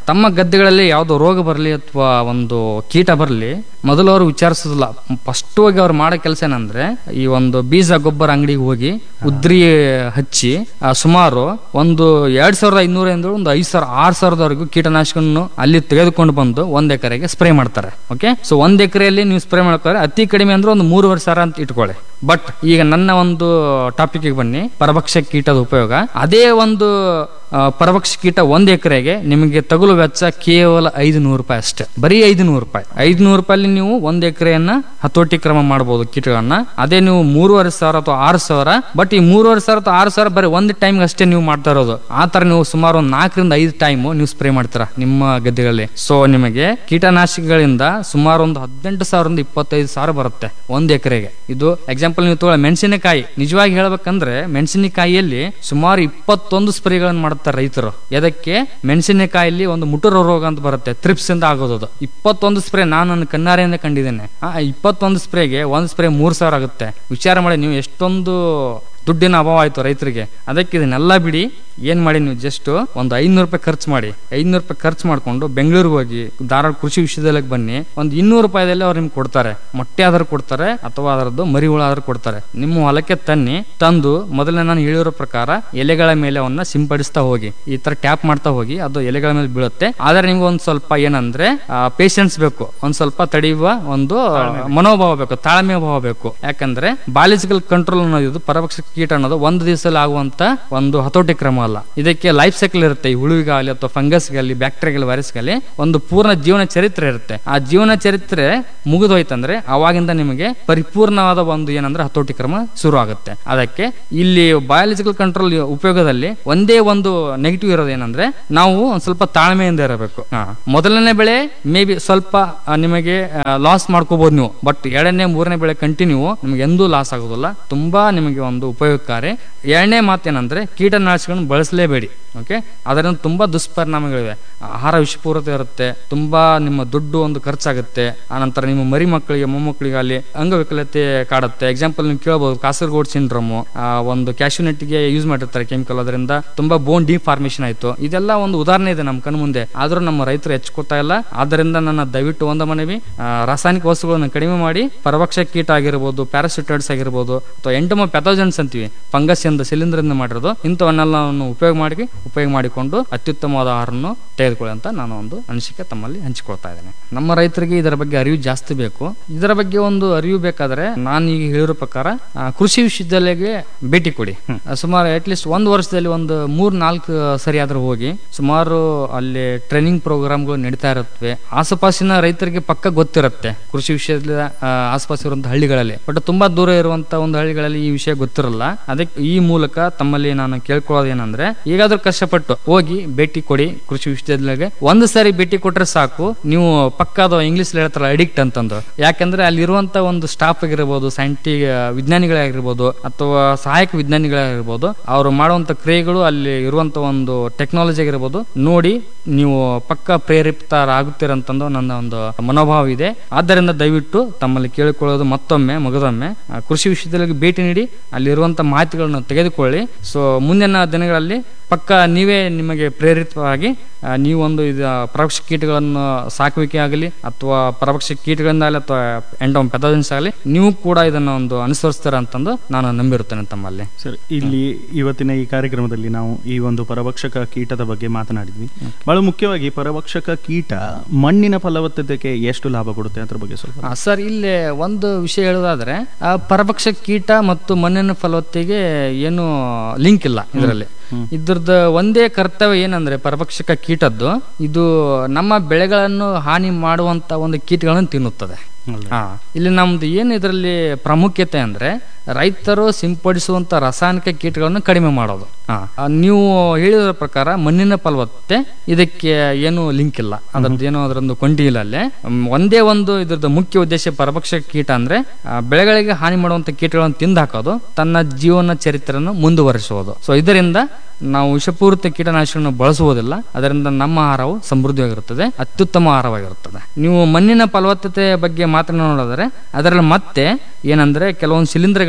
D: ತಮ್ಮ ಗದ್ದೆಗಳಲ್ಲಿ ಯಾವ್ದೋ ರೋಗ ಬರಲಿ ಅಥವಾ ಒಂದು ಕೀಟ ಬರಲಿ ಮೊದಲು ಅವರು ವಿಚಾರಿಸೋದಿಲ್ಲ. ಫಸ್ಟ್ ಹೋಗಿ ಅವ್ರು ಮಾಡೋ ಕೆಲಸ ಏನಂದ್ರೆ ಈ ಒಂದು ಬೀಜ ಗೊಬ್ಬರ ಅಂಗಡಿಗೆ ಹೋಗಿ ಉದ್ರಿ ಹಚ್ಚಿ ಸುಮಾರು ಒಂದು ಎರಡ್ ಸಾವಿರದ ಐನೂರಿಂದ ಒಂದು ಐದ್ ಸಾವಿರ ಆರ್ ಸಾವಿರದವರೆಗೂ ಕೀಟನಾಶಕವನ್ನು ಅಲ್ಲಿ ತೆಗೆದುಕೊಂಡು ಬಂದು ಒಂದ್ ಎಕರೆಗೆ ಸ್ಪ್ರೇ ಮಾಡ್ತಾರೆ. ಓಕೆ, ಸೊ ಒಂದ್ ಎಕರೆಯಲ್ಲಿ ನೀವು ಸ್ಪ್ರೇ ಮಾಡ್ತಾರೆ ಅತಿ ಕಡಿಮೆ ಅಂದ್ರೆ ಒಂದು ಮೂರುವರೆ ಸಾವಿರ ಅಂತ ಇಟ್ಕೊಳ್ಳಿ. ಬಟ್ ಈಗ ನನ್ನ ಒಂದು ಟಾಪಿಕ್ ಬನ್ನಿ, ಪರಭಕ್ಷ ಕೀಟದ ಉಪಯೋಗ. ಅದೇ ಒಂದು ಪರಭಕ್ಷ ಕೀಟ ಒಂದ್ ಎಕರೆಗೆ ನಿಮಗೆ ತಗುಲು ವೆಚ್ಚ ಕೇವಲ ಐದು ನೂರು ರೂಪಾಯಿ ಅಷ್ಟೇ, ಬರೀ ಐದು ನೂರು ರೂಪಾಯಿ ಐದು ನೂರು ರೂಪಾಯಿ ನೀವು ಒಂದ್ ಎಕರೆಯನ್ನ ಹತೋಟಿ ಕ್ರಮ ಮಾಡಬಹುದು ಕೀಟಗಳನ್ನ. ಅದೇ ನೀವು ಮೂರುವರೆ ಸಾವಿರ ಅಥವಾ ಆರು ಸಾವಿರ, ಬಟ್ ಈ ಮೂರುವರೆ ಸಾವಿರ ಅಥವಾ ಆರು ಸಾವಿರ ಬರೀ ಒಂದ್ ಟೈಮ್ ಅಷ್ಟೇ ನೀವು ಮಾಡ್ತಾ ಇರೋದು. ಆ ತರ ನೀವು ಸುಮಾರು ಒಂದು ನಾಲ್ಕರಿಂದ ಐದು ಟೈಮ್ ನೀವು ಸ್ಪ್ರೇ ಮಾಡ್ತೀರಾ ನಿಮ್ಮ ಗದ್ದೆಗಳಲ್ಲಿ. ಸೊ ನಿಮಗೆ ಕೀಟನಾಶಕಗಳಿಂದ ಸುಮಾರು ಒಂದು ಹದಿನೆಂಟು ಸಾವಿರದಿಂದ ಇಪ್ಪತ್ತೈದು ಸಾವಿರ ಬರುತ್ತೆ ಒಂದ್ ಎಕರೆಗೆ. ಇದು ಎಕ್ಸಾಂಪಲ್ ನೀವು ತಗೊಳ್ಳಿ, ಮೆಣಸಿನಕಾಯಿ. ನಿಜವಾಗಿ ಹೇಳ್ಬೇಕಂದ್ರೆ ಮೆಣಸಿನಕಾಯಿಯಲ್ಲಿ ಸುಮಾರು ಇಪ್ಪತ್ತೊಂದು ಸ್ಪ್ರೇಗಳನ್ನು ಮಾಡ್ತಾರೆ ರೈತರು. ಎದಕ್ಕೆ? ಮೆಣಸಿನಕಾಯಲ್ಲಿ ಒಂದು ಮುಟುರ ರೋಗ ಅಂತ ಬರುತ್ತೆ, ಥ್ರಿಪ್ಸ್ ಇಂದ ಆಗೋದು. ಇಪ್ಪತ್ತೊಂದು ಸ್ಪ್ರೇ ನಾನು ನನ್ನ ಕಣ್ಣಾರೆಯಿಂದ ಕಂಡಿದ್ದೇನೆ. ಆ ಇಪ್ಪತ್ತೊಂದು ಸ್ಪ್ರೇಗೆ ಒಂದ್ ಸ್ಪ್ರೇ ಮೂರ್ ಸಾವಿರ ಆಗುತ್ತೆ. ವಿಚಾರ ಮಾಡಿ ನೀವು ಎಷ್ಟೊಂದು ದುಡ್ಡಿನ ಅಭಾವ ಆಯ್ತು ರೈತರಿಗೆ. ಅದಕ್ಕೆ ಇದನ್ನೆಲ್ಲ ಬಿಡಿ, ಏನ್ ಮಾಡಿ ನೀವು ಜಸ್ಟ್ ಒಂದು ಐನೂರು ರೂಪಾಯಿ ಖರ್ಚು ಮಾಡಿ, ಐನೂರು ರೂಪಾಯಿ ಖರ್ಚು ಮಾಡ್ಕೊಂಡು ಬೆಂಗಳೂರಿಗೆ ಹೋಗಿ ಧಾರವಾಡ ಕೃಷಿ ವಿಶ್ವವಿದ್ಯಾಲಯಕ್ಕೆ ಬನ್ನಿ. ಒಂದು ಇನ್ನೂರು ರೂಪಾಯಿದಲ್ಲಿ ಅವ್ರು ನಿಮ್ಗೆ ಕೊಡ್ತಾರೆ, ಮೊಟ್ಟೆ ಆದ್ರೂ ಕೊಡ್ತಾರೆ ಅಥವಾ ಅದರದ್ದು ಮರಿ ಹುಳ ಆದ್ರೂ ಕೊಡ್ತಾರೆ. ನಿಮ್ಮ ಹೊಲಕ್ಕೆ ತನ್ನಿ, ತಂದು ಮೊದಲನೇ ನಾನು ಹೇಳಿರೋ ಪ್ರಕಾರ ಎಲೆಗಳ ಮೇಲೆ ಅವನ್ನ ಸಿಂಪಡಿಸ್ತಾ ಹೋಗಿ, ಈ ತರ ಟ್ಯಾಪ್ ಮಾಡ್ತಾ ಹೋಗಿ, ಅದು ಎಲೆಗಳ ಮೇಲೆ ಬೀಳುತ್ತೆ. ಆದ್ರೆ ನಿಮ್ಗೆ ಒಂದ್ ಸ್ವಲ್ಪ ಏನಂದ್ರೆ ಪೇಷನ್ಸ್ ಬೇಕು, ಒಂದ್ ಸ್ವಲ್ಪ ತಡೆಯುವ ಒಂದು ಮನೋಭಾವ ಬೇಕು, ತಾಳ್ಮೆ ಭಾವ ಬೇಕು. ಯಾಕಂದ್ರೆ ಬಾಯೋಲಜಿಕಲ್ ಕಂಟ್ರೋಲ್ ಅನ್ನೋದು ಪರಭಕ್ಷ ಕೀಟ ಅನ್ನೋದು ಒಂದು ದಿವಸದಲ್ಲಿ ಆಗುವಂತ ಒಂದು ಹತೋಟಿ ಕ್ರಮ ಅಲ್ಲ. ಇದಕ್ಕೆ ಲೈಫ್ ಸೈಕಲ್ ಇರುತ್ತೆ. ಈ ಹುಳುವಿಗಾಗಲಿ ಅಥವಾ ಫಂಗಸ್ಗಾಗಲಿ ಬ್ಯಾಕ್ಟೀರಿಯಾಗಲಿ ವೈರಸ್ಗಾಗಲಿ ಒಂದು ಪೂರ್ಣ ಜೀವನ ಚರಿತ್ರೆ ಇರುತ್ತೆ. ಆ ಜೀವನ ಚರಿತ್ರೆ ಮುಗಿದೋಯ್ತಂದ್ರೆ ಅವಾಗಿಂದ ನಿಮಗೆ ಪರಿಪೂರ್ಣವಾದ ಒಂದು ಏನಂದ್ರೆ ಹತೋಟಿ ಕ್ರಮ ಶುರು ಆಗುತ್ತೆ. ಅದಕ್ಕೆ ಇಲ್ಲಿ ಬಯಾಲಜಿಕಲ್ ಕಂಟ್ರೋಲ್ ಉಪಯೋಗದಲ್ಲಿ ಒಂದೇ ಒಂದು ನೆಗೆಟಿವ್ ಇರೋದು ಏನಂದ್ರೆ ನಾವು ಒಂದ್ ಸ್ವಲ್ಪ ತಾಳ್ಮೆಯಿಂದ ಇರಬೇಕು. ಮೊದಲನೇ ಬೆಳೆ ಮೇ ಬಿ ಸ್ವಲ್ಪ ನಿಮಗೆ ಲಾಸ್ ಮಾಡ್ಕೋಬಹುದು ನೀವು, ಬಟ್ ಎರಡನೇ ಮೂರನೇ ಬೆಳೆ ಕಂಟಿನ್ಯೂ ನಿಮ್ಗೆ ಎಂದೂ ಲಾಸ್ ಆಗೋದಿಲ್ಲ, ತುಂಬಾ ನಿಮಗೆ ಒಂದು ಉಪಯೋಗಕಾರಿ. ಎರಡನೇ ಮಾತೇನಂದ್ರೆ ಕೀಟನಾಶಕಗಳನ್ನು ಬಳಸಲೇಬೇಡಿ. ಓಕೆ, ಅದರಿಂದ ತುಂಬಾ ದುಷ್ಪರಿಣಾಮಗಳಿವೆ. ಆಹಾರ ವಿಷಪೂರಿತ ಇರುತ್ತೆ, ತುಂಬಾ ನಿಮ್ಮ ದುಡ್ಡು ಒಂದು ಖರ್ಚಾಗುತ್ತೆ. ಆನಂತರ ನಿಮ್ಮ ಮರಿ ಮಕ್ಕಳಿಗೆ ಮೊಮ್ಮಕ್ಕಳಿಗೆ ಅಲ್ಲಿ ಅಂಗವಿಕಲತೆ ಕಾಡುತ್ತೆ. ಎಕ್ಸಾಂಪಲ್ ನೀವು ಕೇಳಬಹುದು ಕಾಸರಗೋಡ್ ಸಿಂಡ್ರೋಮ್, ಒಂದು ಕ್ಯಾಶ್ಯೂನಟ್ಗೆ ಯೂಸ್ ಮಾಡಿರ್ತಾರೆ ಕೆಮಿಕಲ್, ಅದರಿಂದ ತುಂಬಾ ಬೋನ್ ಡಿಫಾರ್ಮೇಶನ್ ಆಯ್ತು. ಇದೆಲ್ಲ ಒಂದು ಉದಾಹರಣೆ ಇದೆ ನಮ್ಮ ಕಣ್ಣು ಮುಂದೆ, ಆದ್ರೂ ನಮ್ಮ ರೈತರು ಹೆಚ್ಚುಕೊತಾ ಇಲ್ಲ. ಆದ್ದರಿಂದ ನನ್ನ ದಯವಿಟ್ಟು ಒಂದು ಮನವಿ, ರಾಸಾಯನಿಕ ವಸ್ತುಗಳನ್ನು ಕಡಿಮೆ ಮಾಡಿ ಪರಭಕ್ಷ ಕೀಟ ಆಗಿರ್ಬೋದು, ಪ್ಯಾರಾಸಿಟೈಡ್ಸ್ ಆಗಿರ್ಬೋದು ಅಥವಾ ಎಂಟಮೋ ಪ್ಯಾಥೋಜನ್ಸ್ ಅಂತೀವಿ, ಫಂಗಸ್ ಇಂದ ಶಿಲೀಂಧ್ರದಿಂದ ಮಾಡಿರೋದು, ಇಂಥವನ್ನೆಲ್ಲ ಉಪಯೋಗ ಮಾಡಿ ಉಪಯೋಗ ಮಾಡಿಕೊಂಡು ಅತ್ಯುತ್ತಮವಾದ ಆಹಾರವನ್ನು ತೆಗೆದುಕೊಳ್ಳಿ ಅಂತ ನಾನು ಒಂದು ಅನಿಸಿಕೆ ತಮ್ಮಲ್ಲಿ ಹಂಚಿಕೊಳ್ತಾ ಇದ್ದೇನೆ. ನಮ್ಮ ರೈತರಿಗೆ ಇದರ ಬಗ್ಗೆ ಅರಿವು ಜಾಸ್ತಿ ಬೇಕು. ಇದರ ಬಗ್ಗೆ ಒಂದು ಅರಿವು ಬೇಕಾದ್ರೆ ನಾನು ಈಗ ಹೇಳಿರೋ ಪ್ರಕಾರ ಕೃಷಿ ವಿಶ್ವವಿದ್ಯಾಲಯಕ್ಕೆ ಭೇಟಿ ಕೊಡಿ. ಸುಮಾರು ಅಟ್ ಲೀಸ್ಟ್ ಒಂದು ವರ್ಷದಲ್ಲಿ ಒಂದು ಮೂರ್ ನಾಲ್ಕು ಸರಿ ಆದ್ರೂ ಹೋಗಿ, ಸುಮಾರು ಅಲ್ಲಿ ಟ್ರೈನಿಂಗ್ ಪ್ರೋಗ್ರಾಮ್ಗಳು ನಡೀತಾ ಇರುತ್ತವೆ. ಆಸುಪಾಸಿನ ರೈತರಿಗೆ ಪಕ್ಕ ಗೊತ್ತಿರುತ್ತೆ ಕೃಷಿ ವಿಷಯದ ಆಸುಪಾಸು ಇರುವಂತಹ ಹಳ್ಳಿಗಳಲ್ಲಿ, ಬಟ್ ತುಂಬಾ ದೂರ ಇರುವಂತ ಒಂದು ಹಳ್ಳಿಗಳಲ್ಲಿ ಈ ವಿಷಯ ಗೊತ್ತಿರಲ್ಲ. ಅದಕ್ಕೆ ಈ ಮೂಲಕ ತಮ್ಮಲ್ಲಿ ನಾನು ಕೇಳ್ಕೊಳ್ಳೋದು ಏನಂದ್ರೆ, ಈಗಾದ್ರೂ ಕಷ್ಟಪಟ್ಟು ಹೋಗಿ ಭೇಟಿ ಕೊಡಿ ಕೃಷಿ ವಿಶ್ವವಿದ್ಯಾಲಯಕ್ಕೆ. ಒಂದು ಸಾರಿ ಭೇಟಿ ಕೊಟ್ರೆ ಸಾಕು, ನೀವು ಪಕ್ಕದ ಇಂಗ್ಲಿಷ್ ಹೇಳ್ತಾರಲ್ಲ ಅಡಿಕ್ಟ್ ಅಂತಂದು. ಯಾಕಂದ್ರೆ ಅಲ್ಲಿರುವಂತ ಒಂದು ಸ್ಟಾಫ್ ಆಗಿರ್ಬೋದು, ಸೈಂಟಿಫಿಕ್ ವಿಜ್ಞಾನಿಗಳಾಗಿರ್ಬೋದು ಅಥವಾ ಸಹಾಯಕ ವಿಜ್ಞಾನಿಗಳಾಗಿರ್ಬೋದು, ಅವರು ಮಾಡುವಂತ ಕ್ರಿಯೆಗಳು, ಅಲ್ಲಿ ಇರುವಂತ ಒಂದು ಟೆಕ್ನಾಲಜಿ ಆಗಿರ್ಬೋದು ನೋಡಿ ನೀವು ಪಕ್ಕ ಪ್ರೇರೇಪಿತರಾಗುತ್ತೀರಂತಂದು ನನ್ನ ಒಂದು ಮನೋಭಾವ ಇದೆ. ಆದ್ದರಿಂದ ದಯವಿಟ್ಟು ತಮ್ಮಲ್ಲಿ ಕೇಳಿಕೊಳ್ಳೋದು ಮತ್ತೊಮ್ಮೆ ಮಗದೊಮ್ಮೆ ಕೃಷಿ ವಿಶ್ವವಿದ್ಯಾಲಯಕ್ಕೆ ಭೇಟಿ ನೀಡಿ, ಅಲ್ಲಿರುವಂತ ಮಾಹಿತಿಗಳನ್ನು ತೆಗೆದುಕೊಳ್ಳಿ. ಸೊ ಮುಂದಿನ ದಿನಗಳಲ್ಲಿ ಪಕ್ಕ ನೀವೇ ನಿಮಗೆ ಪ್ರೇರಿತವಾಗಿ ನೀವು ಒಂದು ಇದು ಪರಭಕ್ಷ ಕೀಟಗಳನ್ನು ಸಾಕುವಿಕೆ ಆಗಲಿ ಅಥವಾ ಪರಭಕ್ಷ ಕೀಟಗಳಿಂದಾಗಲಿ ಅಥವಾ ಎಂಟೋಮ್ ಪ್ಯಾಥೋಜನ್ಸ್ ಆಗಲಿ ನೀವು ಕೂಡ ಇದನ್ನು ಒಂದು ಅನುಸರಿಸ್ತೀರ ಅಂತಂದು ನಾನು ನಂಬಿರುತ್ತೇನೆ ತಮ್ಮಲ್ಲಿ.
C: ಸರ್, ಇಲ್ಲಿ ಇವತ್ತಿನ ಈ ಕಾರ್ಯಕ್ರಮದಲ್ಲಿ ನಾವು ಈ ಒಂದು ಪರಭಕ್ಷಕ ಕೀಟದ ಬಗ್ಗೆ ಮಾತನಾಡಿದ್ವಿ. ಬಹಳ ಮುಖ್ಯವಾಗಿ ಪರಭಕ್ಷಕ ಕೀಟ ಮಣ್ಣಿನ ಫಲವತ್ತತೆಗೆ ಎಷ್ಟು ಲಾಭ ಕೊಡುತ್ತೆ ಅದ್ರ ಬಗ್ಗೆ ಸ್ವಲ್ಪ.
D: ಸರ್, ಇಲ್ಲಿ ಒಂದು ವಿಷಯ ಹೇಳೋದಾದ್ರೆ, ಪರಭಕ್ಷ ಕೀಟ ಮತ್ತು ಮಣ್ಣಿನ ಫಲವತ್ತತೆಗೆ ಏನು ಲಿಂಕ್ ಇಲ್ಲ ಇದರಲ್ಲಿ. ಇದ್ರದ್ದು ಒಂದೇ ಕರ್ತವ್ಯ ಏನಂದ್ರೆ ಪರಭಕ್ಷಕ ಕೀಟದ್ದು ಇದು ನಮ್ಮ ಬೆಳೆಗಳನ್ನು ಹಾನಿ ಮಾಡುವಂತ ಒಂದು ಕೀಟಗಳನ್ನು ತಿನ್ನುತ್ತದೆ. ಹಾ, ಇಲ್ಲಿ ನಮ್ದು ಏನು ಇದರಲ್ಲಿ ಪ್ರಾಮುಖ್ಯತೆ ಅಂದ್ರೆ ರೈತರು ಸಿಂಪಡಿಸುವಂತ ರಾಸಾಯನಿಕ ಕೀಟಗಳನ್ನು ಕಡಿಮೆ ಮಾಡೋದು. ಹಾ, ನೀವು ಹೇಳಿದ ಪ್ರಕಾರ ಮಣ್ಣಿನ ಫಲವತ್ತತೆ ಇದಕ್ಕೆ ಏನು ಲಿಂಕ್ ಇಲ್ಲ, ಅದ್ರದ್ದು ಏನೋ ಅದರೊಂದು ಕೊಂಡಿ ಇಲ್ಲ. ಅಲ್ಲೇ ಒಂದೇ ಒಂದು ಇದ್ರದ್ದು ಮುಖ್ಯ ಉದ್ದೇಶ ಪರಭಕ್ಷಕ ಕೀಟ ಅಂದ್ರೆ ಬೆಳೆಗಳಿಗೆ ಹಾನಿ ಮಾಡುವಂತ ಕೀಟಗಳನ್ನು ತಿಂದು ಹಾಕೋದು, ತನ್ನ ಜೀವನ ಚರಿತ್ರೆಯನ್ನು ಮುಂದುವರಿಸುವುದು. ಸೊ ಇದರಿಂದ ನಾವು ವಿಷಪೂರಿತ ಕೀಟನಾಶಕವನ್ನು ಬಳಸುವುದಿಲ್ಲ, ಅದರಿಂದ ನಮ್ಮ ಆಹಾರವು ಸಮೃದ್ಧಿಯಾಗಿರುತ್ತದೆ, ಅತ್ಯುತ್ತಮ ಆಹಾರವಾಗಿರುತ್ತದೆ. ನೀವು ಮಣ್ಣಿನ ಫಲವತ್ತತೆ ಬಗ್ಗೆ ಮಾತನಾಡೋದಾದ್ರೆ ಅದರಲ್ಲಿ ಮತ್ತೆ ಏನಂದ್ರೆ ಕೆಲವೊಂದು ಶಿಲೀಂಧ್ರಗಳು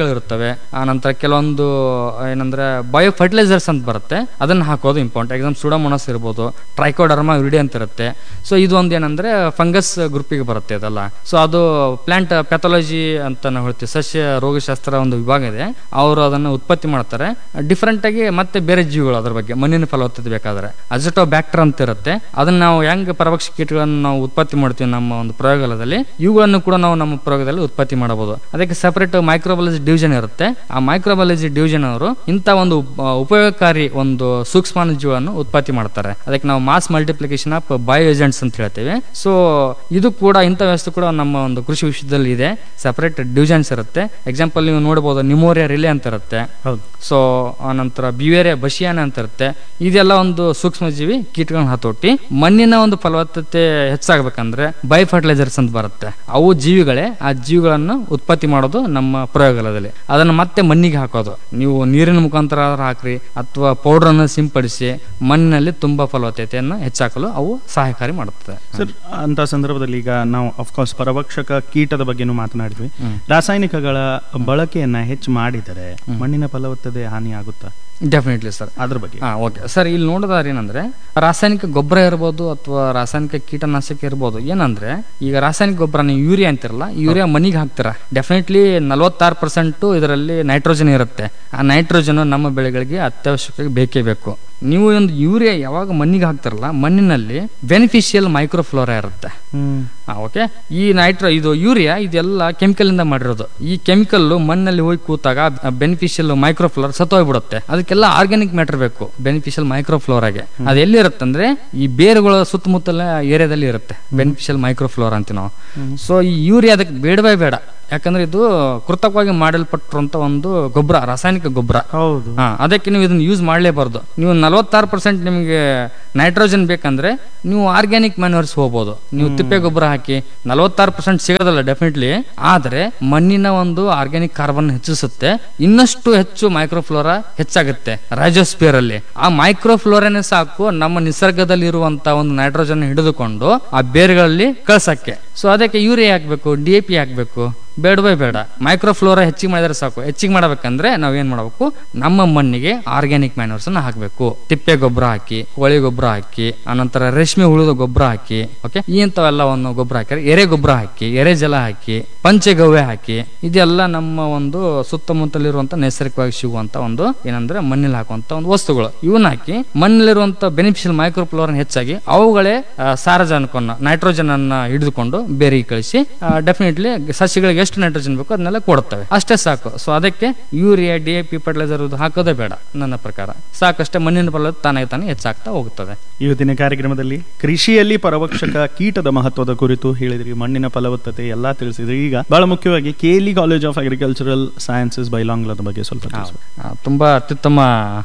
D: ಇರುತ್ತವೆ. ಆ ನಂತರ ಕೆಲವೊಂದು ಏನಂದ್ರೆ ಬಯೋ ಫರ್ಟಿಲೈಸರ್ಸ್ ಅಂತ ಬರುತ್ತೆ, ಅದನ್ನ ಹಾಕೋದು ಇಂಪಾರ್ಟೆಂಟ್. ಎಕ್ಸಾಂಪಲ್ ಸುಡೋಮೋನಾಸ್ ಇರ್ಬೋದು, ಟ್ರೈಕೋಡರ್ಮಾ ವಿರಿಡಿ ಅಂತ ಇರುತ್ತೆ. ಸೊ ಇದು ಒಂದು ಏನಂದ್ರೆ ಫಂಗಸ್ ಗ್ರೂಪಿಗೆ ಬರುತ್ತೆ ಅದಲ್ಲ. ಸೊ ಅದು ಪ್ಲಾಂಟ್ ಪ್ಯಾಥಾಲಜಿ ಅಂತ ನಾವು ಹೇಳ್ತೀವಿ, ಸಸ್ಯ ರೋಗಶಾಸ್ತ್ರ ಒಂದು ವಿಭಾಗ ಇದೆ, ಅವರು ಅದನ್ನು ಉತ್ಪತ್ತಿ ಮಾಡ್ತಾರೆ ಡಿಫ್ರೆಂಟ್ ಆಗಿ. ಮತ್ತೆ ಬೇರೆ ಜೀವಿಗಳು ಅದ್ರ ಬಗ್ಗೆ ಮಣ್ಣಿನ ಫಲವತ್ತತೆ ಬೇಕಾದ್ರೆ ಅಜಟೋ ಬ್ಯಾಕ್ಟರ್ ಅಂತ ಇರುತ್ತೆ, ಅದನ್ನ ನಾವು ಹೆಂಗ್ ಪರಭಕ್ಷ ಕೀಟಗಳನ್ನು ನಾವು ಉತ್ಪತ್ತಿ ಮಾಡ್ತೀವಿ ನಮ್ಮ ಒಂದು ಪ್ರಯೋಗಾಲಯದಲ್ಲಿ, ಇವುಗಳನ್ನು ಕೂಡ ನಾವು ನಮ್ಮ ಪ್ರಯೋಗದಲ್ಲಿ ಉತ್ಪತ್ತಿ ಮಾಡಬಹುದು. ಅದಕ್ಕೆ ಸಪರೇಟ್ ಮೈಕ್ರೋಬಾಲಜಿ ಡಿವಿಷನ್ ಇರುತ್ತೆ. ಆ ಮೈಕ್ರೋಬಾಲಜಿ ಡಿವಿಷನ್ ಅವರು ಇಂಥ ಒಂದು ಉಪಯೋಗಕಾರಿ ಒಂದು ಸೂಕ್ಷ್ಮಾಣು ಜೀವಿಗಳನ್ನು ಉತ್ಪತ್ತಿ ಮಾಡ್ತಾರೆ. ಅದಕ್ಕೆ ನಾವು mass multiplication of bio agents ಅಂತ ಹೇಳ್ತೇವೆ. ಸೊ ಇದು ಕೂಡ ಇಂಥ ವ್ಯವಸ್ಥೆ ಕೂಡ ನಮ್ಮ ಒಂದು ಕೃಷಿ ವಿಷಯದಲ್ಲಿ ಇದೆ, ಸಪರೇಟ್ ಡಿವಿಷನ್ಸ್ ಇರುತ್ತೆ. ಎಕ್ಸಾಂಪಲ್ ನೀವು ನೋಡಬಹುದು ನಿಮೋರಿಯಾ ರಿಲೆ ಅಂತ ಇರುತ್ತೆ. ಸೊ ನಂತರ ಬಿವೇರಿಯಾ ಬಶಿಯಾನ ಅಂತ ಇರುತ್ತೆ. ಇದೆಲ್ಲ ಒಂದು ಸೂಕ್ಷ್ಮ ಜೀವಿ ಕೀಟಗಳನ್ನ ಹತೋಟಿ. ಮಣ್ಣಿನ ಒಂದು ಫಲವತ್ತತೆ ಹೆಚ್ಚಾಗಬೇಕಂದ್ರೆ ಬೈ ಫರ್ಟಿಲೈಸರ್ಸ್ ಅಂತ ಬರುತ್ತೆ, ಅವು ಜೀವಿಗಳೇ ಆ ಜೀವಿಗಳನ್ನು ಉತ್ಪತ್ತಿ ಮಾಡೋದು ನಮ್ಮ ಪ್ರಯೋಗಾಲಯದಲ್ಲಿ. ಅದನ್ನು ಮತ್ತೆ ಮಣ್ಣಿಗೆ ಹಾಕೋದು, ನೀವು ನೀರಿನ ಮುಖಾಂತರ ಹಾಕ್ರಿ ಅಥವಾ ಪೌಡರ್ ಅನ್ನು ಸಿಂಪಡಿಸಿ ಮಣ್ಣಿನಲ್ಲಿ ತುಂಬಾ ಫಲವತ್ತತೆಯನ್ನು ಹೆಚ್ಚಾಕಲು ಅವು ಸಹಾಯಕಾರಿ ಮಾಡುತ್ತದೆ.
C: ಸರ್, ಅಂತ ಸಂದರ್ಭದಲ್ಲಿ ಈಗ ನಾವು ಅಫ್ಕೋರ್ಸ್ ಪರಭಕ್ಷಕ ಕೀಟದ ಬಗ್ಗೆನೂ ಮಾತನಾಡಿದ್ವಿ. ರಾಸಾಯನಿಕಗಳ ಬಳಕೆಯನ್ನ ಹೆಚ್ಚು ಮಾಡಿದರೆ ಮಣ್ಣಿನ ಫಲವತ್ತತೆ ಹಾನಿ ಆಗುತ್ತಾ?
D: ಡೆಫಿನೆಟ್ಲಿ ಸರ್,
C: ಅದ್ರ ಬಗ್ಗೆ.
D: ಹಾ ಓಕೆ ಸರ್, ಇಲ್ಲಿ ನೋಡೋದಾದ್ರೆ ಏನಂದ್ರೆ ರಾಸಾಯನಿಕ ಗೊಬ್ಬರ ಇರ್ಬೋದು ಅಥವಾ ರಾಸಾಯನಿಕ ಕೀಟನಾಶಕ ಇರ್ಬೋದು. ಏನಂದ್ರೆ ಈಗ ರಾಸಾಯನಿಕ ಗೊಬ್ಬರ ನೀವು ಯೂರಿಯಾ ಅಂತಿರಲ್ಲ, ಯೂರಿಯಾ ಮಣ್ಣಿಗೆ ಹಾಕ್ತೀರಾ, ಡೆಫಿನೆಟ್ಲಿ ನಲವತ್ತಾರು ಪರ್ಸೆಂಟ್ ಇದರಲ್ಲಿ ನೈಟ್ರೋಜನ್ ಇರುತ್ತೆ. ಆ ನೈಟ್ರೋಜನ್ ನಮ್ಮ ಬೆಳೆಗಳಿಗೆ ಅತ್ಯವಶ್ಯಕವಾಗಿ ಬೇಕೇ ಬೇಕು. ನೀವು ಒಂದು ಯೂರಿಯಾ ಯಾವಾಗ ಮಣ್ಣಿಗೆ ಹಾಕ್ತಾರಲ್ಲ, ಮಣ್ಣಿನಲ್ಲಿ ಬೆನಿಫಿಷಿಯಲ್ ಮೈಕ್ರೋಫ್ಲೋರಾ ಇರುತ್ತೆ. ಓಕೆ, ಈ ನೈಟ್ರೋ ಇದು ಯೂರಿಯಾ ಇದೆಲ್ಲ ಕೆಮಿಕಲ್ ಇಂದ ಮಾಡಿರೋದು. ಈ ಕೆಮಿಕಲ್ ಮಣ್ಣಲ್ಲಿ ಹೋಗಿ ಕೂತಾಗ ಬೆನಿಫಿಷಿಯಲ್ ಮೈಕ್ರೋಫ್ಲೋರಾ ಸತ್ತೋಗ್ಬಿಡುತ್ತೆ. ಅದಕ್ಕೆಲ್ಲ ಆರ್ಗ್ಯಾನಿಕ್ ಮ್ಯಾಟರ್ ಬೇಕು ಬೆನಿಫಿಷಿಯಲ್ ಮೈಕ್ರೋಫ್ಲೋರಾಗೆ. ಅದು ಎಲ್ಲಿ ಇರುತ್ತೆ ಅಂದ್ರೆ ಈ ಬೇರುಗಳ ಸುತ್ತಮುತ್ತಲ ಏರಿಯಾದಲ್ಲಿ ಇರುತ್ತೆ ಬೆನಿಫಿಷಿಯಲ್ ಮೈಕ್ರೋಫ್ಲೋರಾ ಅಂತ ನಾವು. ಸೊ ಈ ಯೂರಿಯಾ ಅದಕ್ಕೆ ಬೇಡವೇ ಬೇಡ, ಯಾಕಂದ್ರೆ ಇದು ಕೃತಕವಾಗಿ ಮಾಡಲ್ಪಟ್ಟಿರುವಂತ ಒಂದು ಗೊಬ್ಬರ, ರಾಸಾಯನಿಕ ಗೊಬ್ಬರ.
C: ಹೌದು.
D: ಹಾ, ಅದಕ್ಕೆ ನೀವು ಇದನ್ನ ಯೂಸ್ ಮಾಡಲೇಬಾರ್ದು. ನೀವು ನಲವತ್ತಾರು ಪರ್ಸೆಂಟ್ ನಿಮಗೆ ನೈಟ್ರೋಜನ್ ಬೇಕಂದ್ರೆ ನೀವು ಆರ್ಗ್ಯಾನಿಕ್ ಮ್ಯಾನ್ಯೂರ್ಸ್ ಹೋಗ್ಬೋದು. ನೀವು ತಿಪ್ಪೆ ಗೊಬ್ಬರ ಹಾಕಿ ನಲವತ್ತಾರು ಪರ್ಸೆಂಟ್ ಸಿಗೋದಲ್ಲ ಡೆಫಿನೆಟ್ಲಿ, ಆದ್ರೆ ಮಣ್ಣಿನ ಒಂದು ಆರ್ಗ್ಯಾನಿಕ್ ಕಾರ್ಬನ್ ಹೆಚ್ಚಿಸುತ್ತೆ. ಇನ್ನಷ್ಟು ಹೆಚ್ಚು ಮೈಕ್ರೋಫ್ಲೋರಾ ಹೆಚ್ಚಾಗುತ್ತೆ ರೈಜೋಸ್ಪಿಯರ್ ಅಲ್ಲಿ. ಆ ಮೈಕ್ರೋಫ್ಲೋರಾನೇ ಸಾಕು ನಮ್ಮ ನಿಸರ್ಗದಲ್ಲಿ ಇರುವಂತ ಒಂದು ನೈಟ್ರೋಜನ್ ಹಿಡಿದುಕೊಂಡು ಆ ಬೇರುಗಳಲ್ಲಿ ಕಳ್ಸಕ್ಕೆ. ಸೊ ಅದಕ್ಕೆ ಯೂರಿಯಾ ಹಾಕ್ಬೇಕು, ಡಿ ಎ ಪಿ ಹಾಕ್ಬೇಕು, ಬೇಡವೇ ಬೇಡ. ಮೈಕ್ರೋಫ್ಲೋರಾ ಹೆಚ್ಚಿಗೆ ಮಾಡಿದ್ರೆ ಸಾಕು. ಹೆಚ್ಚಿಗೆ ಮಾಡಬೇಕಂದ್ರೆ ನಾವ್ ಏನ್ ಮಾಡಬೇಕು, ನಮ್ಮ ಮಣ್ಣಿಗೆ ಆರ್ಗ್ಯಾನಿಕ್ ಮ್ಯಾನ್ಯೂರ್ಸ್ ಅನ್ನ ಹಾಕಬೇಕು. ತಿಪ್ಪೆ ಗೊಬ್ಬರ ಹಾಕಿ, ಕೋಳಿ ಗೊಬ್ಬರ ಹಾಕಿ, ಆನಂತರ ರೇಷ್ಮೆ ಹುಳುದ ಗೊಬ್ಬರ ಹಾಕಿ, ಓಕೆ, ಈ ಇಂಥವೆಲ್ಲವನ್ನು ಗೊಬ್ಬರ ಹಾಕಿ, ಎರೆ ಗೊಬ್ಬರ ಹಾಕಿ, ಎರೆ ಜಲ ಹಾಕಿ, ಪಂಚಗವ್ಯ ಹಾಕಿ, ಇದೆಲ್ಲ ನಮ್ಮ ಒಂದು ಸುತ್ತಮುತ್ತಲಿರುವಂತ ನೈಸರ್ಗಿಕವಾಗಿ ಸಿಗುವಂತ ಒಂದು ಏನಂದ್ರೆ ಮಣ್ಣಲ್ಲಿ ಹಾಕುವಂತ ಒಂದು ವಸ್ತುಗಳು. ಇವನ್ನ ಹಾಕಿ ಮಣ್ಣಲ್ಲಿರುವಂತ ಬೆನಿಫಿಷಿಯಲ್ ಮೈಕ್ರೋಫ್ಲೋರಾ ಹೆಚ್ಚಾಗಿ ಅವುಗಳೇ ಸಾರಜನಕವನ್ನು ನೈಟ್ರೋಜನ್ ಅನ್ನ ಹಿಡಿದುಕೊಂಡು ಬೇರಿಗೆ ಕಳಿಸಿ ಡೆಫಿನೆಟ್ಲಿ ಸಸ್ಯಗಳಿಗೆ ಎಷ್ಟು ನೈಟ್ರೋಜನ್ ಬೇಕು ಅದನ್ನೆಲ್ಲ ಕೊಡುತ್ತವೆ. ಅಷ್ಟೇ ಸಾಕು. ಸೊ ಅದಕ್ಕೆ urea D A P fertiliser ಹಾಕೋದೇ ಬೇಡ ನನ್ನ ಪ್ರಕಾರ. ಸಾಕಷ್ಟೇ ಮಣ್ಣಿನ ಫಲವತ್ತತೆ ತಾನಾಗಿ ತಾನೇ ಹೆಚ್ಚಾಗ್ತಾ ಹೋಗುತ್ತದೆ.
C: ಇವತ್ತಿನ ಕಾರ್ಯಕ್ರಮದಲ್ಲಿ ಕೃಷಿಯಲ್ಲಿ ಪರಭಕ್ಷಕ ಕೀಟದ ಮಹತ್ವದ ಕುರಿತು ಹೇಳಿದ್ರಿ, ಮಣ್ಣಿನ ಫಲವತ್ತತೆ ಎಲ್ಲಾ ತಿಳಿಸಿದ್ರಿ. ಈಗ ಬಹಳ ಮುಖ್ಯವಾಗಿ KLE college of agricultural sciences ಬೈಲಾಂಗ್ಲದ ಬಗ್ಗೆ ಸ್ವಲ್ಪ
D: ತುಂಬಾ ಅತ್ಯುತ್ತಮ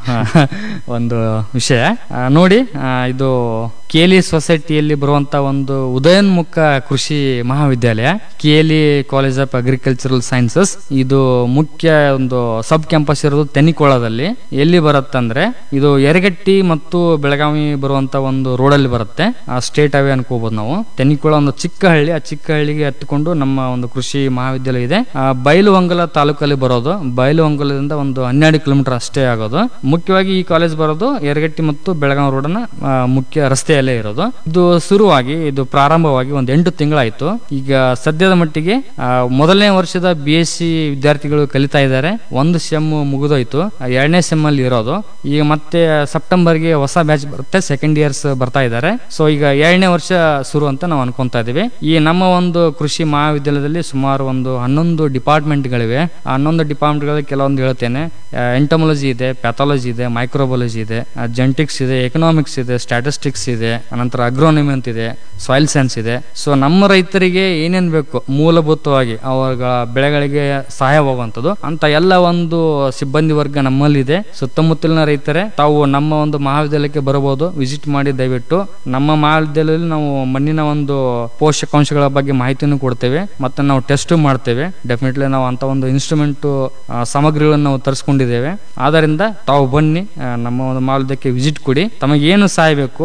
D: ಒಂದು ವಿಷಯ. ನೋಡಿ, ಇದು ಕೆಎಲ್ಇ ಸೊಸೈಟಿಯಲ್ಲಿ ಬರುವಂತ ಒಂದು ಉದಯೋನ್ಮುಖ ಕೃಷಿ ಮಹಾವಿದ್ಯಾಲಯ KLE college of agricultural sciences. ಇದು ಮುಖ್ಯ ಒಂದು ಸಬ್ ಕ್ಯಾಂಪಸ್ ಇರೋದು ತೆನಿಕೋಳದಲ್ಲಿ. ಎಲ್ಲಿ ಬರುತ್ತಂದ್ರೆ ಇದು ಯರಗಟ್ಟಿ ಮತ್ತು ಬೆಳಗಾವಿ ಬರುವಂತ ಒಂದು ರೋಡ್ ಅಲ್ಲಿ ಬರುತ್ತೆ. ಆ ಸ್ಟೇಟ್ ಅವೇ ಅನ್ಕೋಬಹುದು ನಾವು. ತೆನಿಕೋಳ ಒಂದು ಚಿಕ್ಕ ಹಳ್ಳಿ, ಆ ಚಿಕ್ಕ ಹಳ್ಳಿಗೆ ಹತ್ತಿಕೊಂಡು ನಮ್ಮ ಒಂದು ಕೃಷಿ ಮಹಾವಿದ್ಯಾಲಯ ಇದೆ. ಬೈಲುಹೊಂಗಲ ತಾಲೂಕಲ್ಲಿ ಬರೋದು. ಬೈಲುಹೊಂಗಲದಿಂದ ಒಂದು ಹನ್ನೆರಡು ಕಿಲೋಮೀಟರ್ ಅಷ್ಟೇ ಆಗೋದು. ಮುಖ್ಯವಾಗಿ ಈ ಕಾಲೇಜ್ ಬರೋದು ಯರಗಟ್ಟಿ ಮತ್ತು ಬೆಳಗಾವಿ ರೋಡ್ನ ಮುಖ್ಯ ರಸ್ತೆಯಲ್ಲೇ ಇರೋದು. ಇದು ಶುರುವಾಗಿ ಇದು ಪ್ರಾರಂಭವಾಗಿ ಒಂದು ಎಂಟು ತಿಂಗಳಾಯ್ತು. ಈಗ ಸದ್ಯದ ಮಟ್ಟಿಗೆ ಮೊದಲನೇ ವರ್ಷದ ಬಿ ಎಸ್ ಸಿ ವಿದ್ಯಾರ್ಥಿಗಳು ಕಲಿತಾ ಇದ್ದಾರೆ. ಒಂದು ಸೆಮ್ ಮುಗಿದೋಯ್ತು, ಎರಡನೇ ಸೆಮ್ ಅಲ್ಲಿ ಇರೋದು. ಈಗ ಮತ್ತೆ ಸೆಪ್ಟೆಂಬರ್ಗೆ ಹೊಸ ಬ್ಯಾಚ್ ಬರುತ್ತೆ, ಸೆಕೆಂಡ್ ಇಯರ್ಸ್ ಬರ್ತಾ ಇದ್ದಾರೆ. ಸೊ ಈಗ ಎರಡನೇ ವರ್ಷ ಶುರು ಅಂತ ನಾವು ಅನ್ಕೊಂತಾ ಇದೀವಿ. ಈ ನಮ್ಮ ಒಂದು ಕೃಷಿ ಮಹಾವಿದ್ಯಾಲಯದಲ್ಲಿ ಸುಮಾರು ಒಂದು ಹನ್ನೊಂದು ಡಿಪಾರ್ಟ್ಮೆಂಟ್ ಗಳಿವೆ. ಆ ಹನ್ನೊಂದು ಡಿಪಾರ್ಟ್ಮೆಂಟ್ ಗಳಲ್ಲಿ ಕೆಲವೊಂದು ಹೇಳ್ತೇನೆ. ಎಂಟಮೊಲಜಿ ಇದೆ, ಪ್ಯಾಥಾಲಜಿ ಇದೆ, ಮೈಕ್ರೋಬಾಲಜಿ ಇದೆ, ಜೆನೆಟಿಕ್ಸ್ ಇದೆ, ಎಕನಾಮಿಕ್ಸ್ ಇದೆ, ಸ್ಟ್ಯಾಟಿಸ್ಟಿಕ್ಸ್ ಇದೆ, ಅನಂತರ ಅಗ್ರೋನಮಿ ಅಂತ ಇದೆ, ಸಾಯಿಲ್ ಸೈನ್ಸ್ ಇದೆ. ಸೊ ನಮ್ಮ ರೈತರಿಗೆ ಏನೇನ್ ಬೇಕು ಮೂಲಭೂತವಾಗಿ ಅವರ ಬೆಳೆಗಳಿಗೆ ಸಹಾಯವಾಗುವಂಥದ್ದು ಅಂತ ಎಲ್ಲ ಒಂದು ಸಿಬ್ಬಂದಿ ವರ್ಗ ನಮ್ಮಲ್ಲಿದೆ. ಸುತ್ತಮುತ್ತಲಿನ ರೈತರೇ ತಾವು ನಮ್ಮ ಒಂದು ಮಹಾವಿದ್ಯಾಲಯಕ್ಕೆ ಬರಬಹುದು, ವಿಸಿಟ್ ಮಾಡಿ ದಯವಿಟ್ಟು. ನಮ್ಮ ಮಹಾವಿದ್ಯಾಲಯದಲ್ಲಿ ನಾವು ಮಣ್ಣಿನ ಒಂದು ಪೋಷಕಾಂಶಗಳ ಬಗ್ಗೆ ಮಾಹಿತಿಯನ್ನು ಕೊಡ್ತೇವೆ, ಮತ್ತೆ ನಾವು ಟೆಸ್ಟ್ ಮಾಡ್ತೇವೆ. ಡೆಫಿನೆಟ್ಲಿ ನಾವು ಅಂತ ಒಂದು ಇನ್ಸ್ಟ್ರೂಮೆಂಟ್ ಸಾಮಗ್ರಿಗಳನ್ನು ನಾವು ತರಿಸ್ಕೊಂಡಿದ್ದೇವೆ. ಆದ್ದರಿಂದ ತಾವು ಬನ್ನಿ, ನಮ್ಮ ಒಂದು ಮಹಾವಿದ್ಯಾಲಯಕ್ಕೆ ವಿಸಿಟ್ ಕೊಡಿ. ತಮಗೆ ಏನು ಸಹಾಯ ಬೇಕು ನಾವು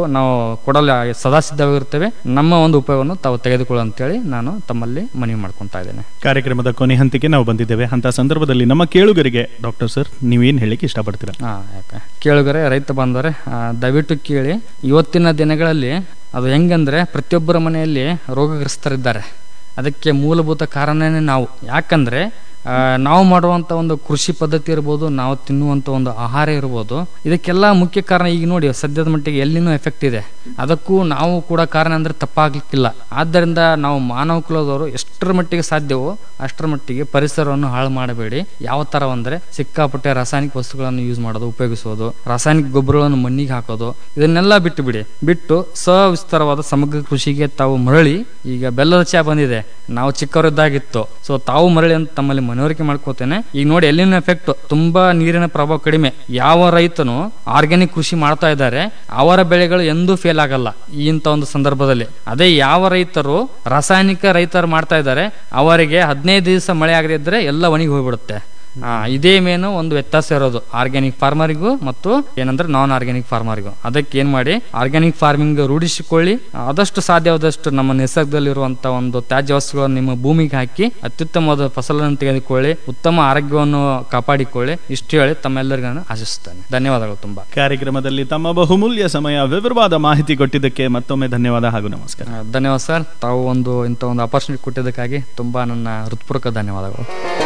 D: ಕೊಡಲು ಸದಾ ಸಿದ್ಧವಾಗಿರ್ತೇವೆ. ನಮ್ಮ ಒಂದು ಉಪಯೋಗವನ್ನು ತಾವು ತೆಗೆದುಕೊಳ್ಳು ಅಂತೇಳಿ ನಾನು ತಮ್ಮಲ್ಲಿ ಮನವಿ ಮಾಡ್ಕೊತಾ ಇದ್ದೇನೆ.
C: ಕಾರ್ಯಕ್ರಮದ ಕೊನೆ ಹಂತಕ್ಕೆ ನಾವು ಬಂದಿದ್ದೇವೆ. ಅಂತ ಸಂದರ್ಭದಲ್ಲಿ ನಮ್ಮ ಕೇಳುಗರಿಗೆ ಡಾಕ್ಟರ್ ಸರ್ ನೀವೇನು ಹೇಳಿಕ್ಕೆ ಇಷ್ಟಪಡ್ತೀರಾ?
D: ಹಾ ಯಾಕೆ ಕೇಳುಗರೆ, ರೈತ ಬಂದರೆ ದಯವಿಟ್ಟು ಕೇಳಿ. ಇವತ್ತಿನ ದಿನಗಳಲ್ಲಿ ಅದು ಹೆಂಗಂದ್ರೆ ಪ್ರತಿಯೊಬ್ಬರ ಮನೆಯಲ್ಲಿ ರೋಗಗ್ರಸ್ತರಿದ್ದಾರೆ. ಅದಕ್ಕೆ ಮೂಲಭೂತ ಕಾರಣನೇ ನಾವು. ಯಾಕಂದ್ರೆ ನಾವು ಮಾಡುವಂಥ ಒಂದು ಕೃಷಿ ಪದ್ಧತಿ ಇರ್ಬೋದು, ನಾವು ತಿನ್ನುವಂಥ ಒಂದು ಆಹಾರ ಇರ್ಬೋದು, ಇದಕ್ಕೆಲ್ಲ ಮುಖ್ಯ ಕಾರಣ ಈಗ ನೋಡಿ ಸದ್ಯದ ಮಟ್ಟಿಗೆ ಎಲ್ಲಿನೂ ಎಫೆಕ್ಟ್ ಇದೆ. ಅದಕ್ಕೂ ನಾವು ಕೂಡ ಕಾರಣ ಅಂದರೆ ತಪ್ಪಾಗ್ಲಿಕ್ಕಿಲ್ಲ. ಆದ್ದರಿಂದ ನಾವು ಮಾನವ ಕುಲದವರು ಎಷ್ಟರ ಮಟ್ಟಿಗೆ ಸಾಧ್ಯವೋ ಅಷ್ಟರ ಮಟ್ಟಿಗೆ ಪರಿಸರವನ್ನು ಹಾಳು ಮಾಡಬೇಡಿ. ಯಾವ ಥರ ಅಂದರೆ ಸಿಕ್ಕಾಪಟ್ಟೆ ರಾಸಾಯನಿಕ ವಸ್ತುಗಳನ್ನು ಯೂಸ್ ಮಾಡೋದು, ಉಪಯೋಗಿಸೋದು, ರಾಸಾಯನಿಕ ಗೊಬ್ಬರಗಳನ್ನು ಮಣ್ಣಿಗೆ ಹಾಕೋದು, ಇದನ್ನೆಲ್ಲ ಬಿಟ್ಟು ಬಿಡಿ. ಬಿಟ್ಟು ಸವಿಸ್ತಾರವಾದ ಸಮಗ್ರ ಕೃಷಿಗೆ ತಾವು ಮರಳಿ. ಈಗ ಬೆಲ್ಲದ ಚಾ ಬಂದಿದೆ, ನಾವು ಚಿಕ್ಕವರಿದ್ದಾಗಿತ್ತು. ಸೊ ತಾವು ಮರಳಿ ಅಂತ ತಮ್ಮಲ್ಲಿ ಮನವರಿಕೆ ಮಾಡ್ಕೋತೇನೆ. ಈಗ ನೋಡಿ ಎಲ್ಲಿನ ಎಫೆಕ್ಟ್ ತುಂಬಾ ನೀರಿನ ಪ್ರಭಾವ ಕಡಿಮೆ. ಯಾವ ರೈತನು ಆರ್ಗ್ಯಾನಿಕ್ ಕೃಷಿ ಮಾಡ್ತಾ ಇದ್ದಾರೆ ಅವರ ಬೆಳೆಗಳು ಎಂದೂ ಫೇಲ್ ಆಗಲ್ಲ ಇಂಥ ಒಂದು ಸಂದರ್ಭದಲ್ಲಿ. ಅದೇ ಯಾವ ರೈತರು ರಾಸಾಯನಿಕ ರೈತರು ಮಾಡ್ತಾ ಇದ್ದಾರೆ ಅವರಿಗೆ ಹದಿನೈದು ದಿವಸ ಮಳೆ ಆಗದೆ ಇದ್ರೆ ಎಲ್ಲ ಒಣಗಿ ಹೋಗ್ಬಿಡುತ್ತೆ. ಆ ಇದೇ ಮೇನು ಒಂದು ವ್ಯತ್ಯಾಸ ಇರೋದು ಆರ್ಗ್ಯಾನಿಕ್ ಫಾರ್ಮರಿಗೂ ಮತ್ತು ಏನಂದ್ರೆ ನಾನ್ ಆರ್ಗ್ಯಾನಿಕ್ ಫಾರ್ಮರಿಗೂ. ಅದಕ್ಕೆ ಏನ್ ಮಾಡಿ ಆರ್ಗ್ಯಾನಿಕ್ ಫಾರ್ಮಿಂಗ್ ರೂಢಿಸಿಕೊಳ್ಳಿ. ಆದಷ್ಟು ಸಾಧ್ಯವಾದಷ್ಟು ನಮ್ಮ ನಿಸರ್ಗದಲ್ಲಿರುವಂತ ಒಂದು ತ್ಯಾಜ್ಯ ವಸ್ತುಗಳನ್ನು ನಿಮ್ಮ ಭೂಮಿಗೆ ಹಾಕಿ ಅತ್ಯುತ್ತಮವಾದ ಫಸಲನ್ನು ತೆಗೆದುಕೊಳ್ಳಿ, ಉತ್ತಮ ಆರೋಗ್ಯವನ್ನು ಕಾಪಾಡಿಕೊಳ್ಳಿ. ಇಷ್ಟು ಹೇಳಿ ತಮ್ಮೆಲ್ಲರಿಗೂ ನಾನು ಆಶಿಸುತ್ತೇನೆ. ಧನ್ಯವಾದಗಳು. ತುಂಬಾ
C: ಕಾರ್ಯಕ್ರಮದಲ್ಲಿ ತಮ್ಮ ಬಹುಮೂಲ್ಯ ಸಮಯ ವಿವರವಾದ ಮಾಹಿತಿ ಕೊಟ್ಟಿದ್ದಕ್ಕೆ ಮತ್ತೊಮ್ಮೆ ಧನ್ಯವಾದ ಹಾಗೂ ನಮಸ್ಕಾರ.
D: ಧನ್ಯವಾದ ಸರ್. ತಾವು ಒಂದು ಇಂಥ ಒಂದು ಅಪರ್ಚುನಿಟಿ ಕೊಟ್ಟಿದ್ದಕ್ಕಾಗಿ ತುಂಬಾ ನನ್ನ ಹೃತ್ಪೂರ್ವಕ ಧನ್ಯವಾದಗಳು.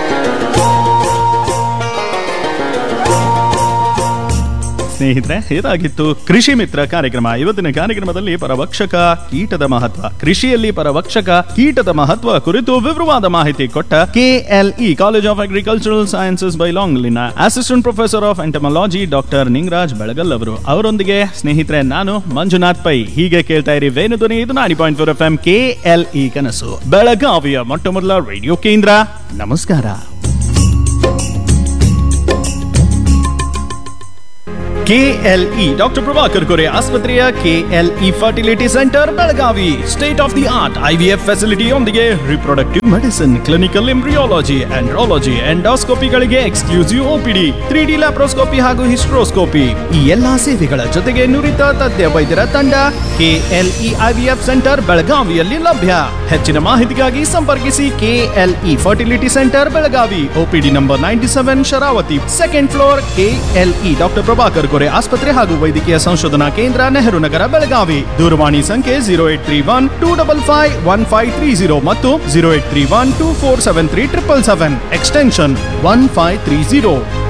C: ಸ್ನೇಹಿತರೆ, ಇದಾಗಿತ್ತು ಕೃಷಿ ಮಿತ್ರ ಕಾರ್ಯಕ್ರಮ. ಇವತ್ತಿನ ಕಾರ್ಯಕ್ರಮದಲ್ಲಿ ಪರಭಕ್ಷಕ ಕೀಟದ ಮಹತ್ವ, ಕೃಷಿಯಲ್ಲಿ ಪರಭಕ್ಷಕ ಕೀಟದ ಮಹತ್ವ ಕುರಿತು ವಿವರವಾದ ಮಾಹಿತಿ ಕೊಟ್ಟ KLE college of agricultural sciences ಬೈಲಾಂಗ್ಲಿನ assistant professor of entomology doctor Ningaraj ಬೆಳಗಲ್ ಅವರು. ಅವರೊಂದಿಗೆ ಸ್ನೇಹಿತರೆ ನಾನು ಮಂಜುನಾಥ್ ಪೈ. ಹೀಗೆ ಕೇಳ್ತಾ ಇರಿ ವೇಣುಧ್ವನಿ. ಇದು ನಾಡಿ point four F M KLE ಕನಸು, ಬೆಳಗಾವಿಯ ಮೊಟ್ಟ ಮೊದಲ ರೇಡಿಯೋ ಕೇಂದ್ರ. ನಮಸ್ಕಾರ. ಕೆಎಲ್ಇ ಡಾಕ್ಟರ್ ಪ್ರಭಾಕರ್ ಕೋರೆ ಆಸ್ಪತ್ರೆಯ KLE fertility centre Belagavi state of the art IVF facility ಯೊಂದಿಗೆ reproductive medicine, clinical embryology, andrology, ಎಂಡೋಸ್ಕೋಪಿಗಳಿಗೆ exclusive OPD, three D laparoscopy ಹಾಗೂ ಹಿಸ್ಟ್ರೋಸ್ಕೋಪಿ. ಈ ಎಲ್ಲಾ ಸೇವೆಗಳ ಜೊತೆಗೆ ನುರಿತ ತಜ್ಞ ವೈದ್ಯರ ತಂಡ ಕೆಎಲ್ಇ ಐವಿಎಫ್ ಸೆಂಟರ್ ಬೆಳಗಾವಿಯಲ್ಲಿ ಲಭ್ಯ. ಹೆಚ್ಚಿನ ಮಾಹಿತಿಗಾಗಿ ಸಂಪರ್ಕಿಸಿ KLE fertility centre Belagavi, OPD number ninety seven, Sharavati, second floor, KLE doctor Prabhakar Kore ಆಸ್ಪತ್ರೆ ಹಾಗೂ ವೈದ್ಯಕೀಯ ಸಂಶೋಧನಾ ಕೇಂದ್ರ, ನೆಹರು ನಗರ, ಬೆಳಗಾವಿ. ದೂರವಾಣಿ ಸಂಖ್ಯೆ zero eight three one two double five one five three zero ಮತ್ತು zero eight three one two four seven three triple seven, extension one five three zero.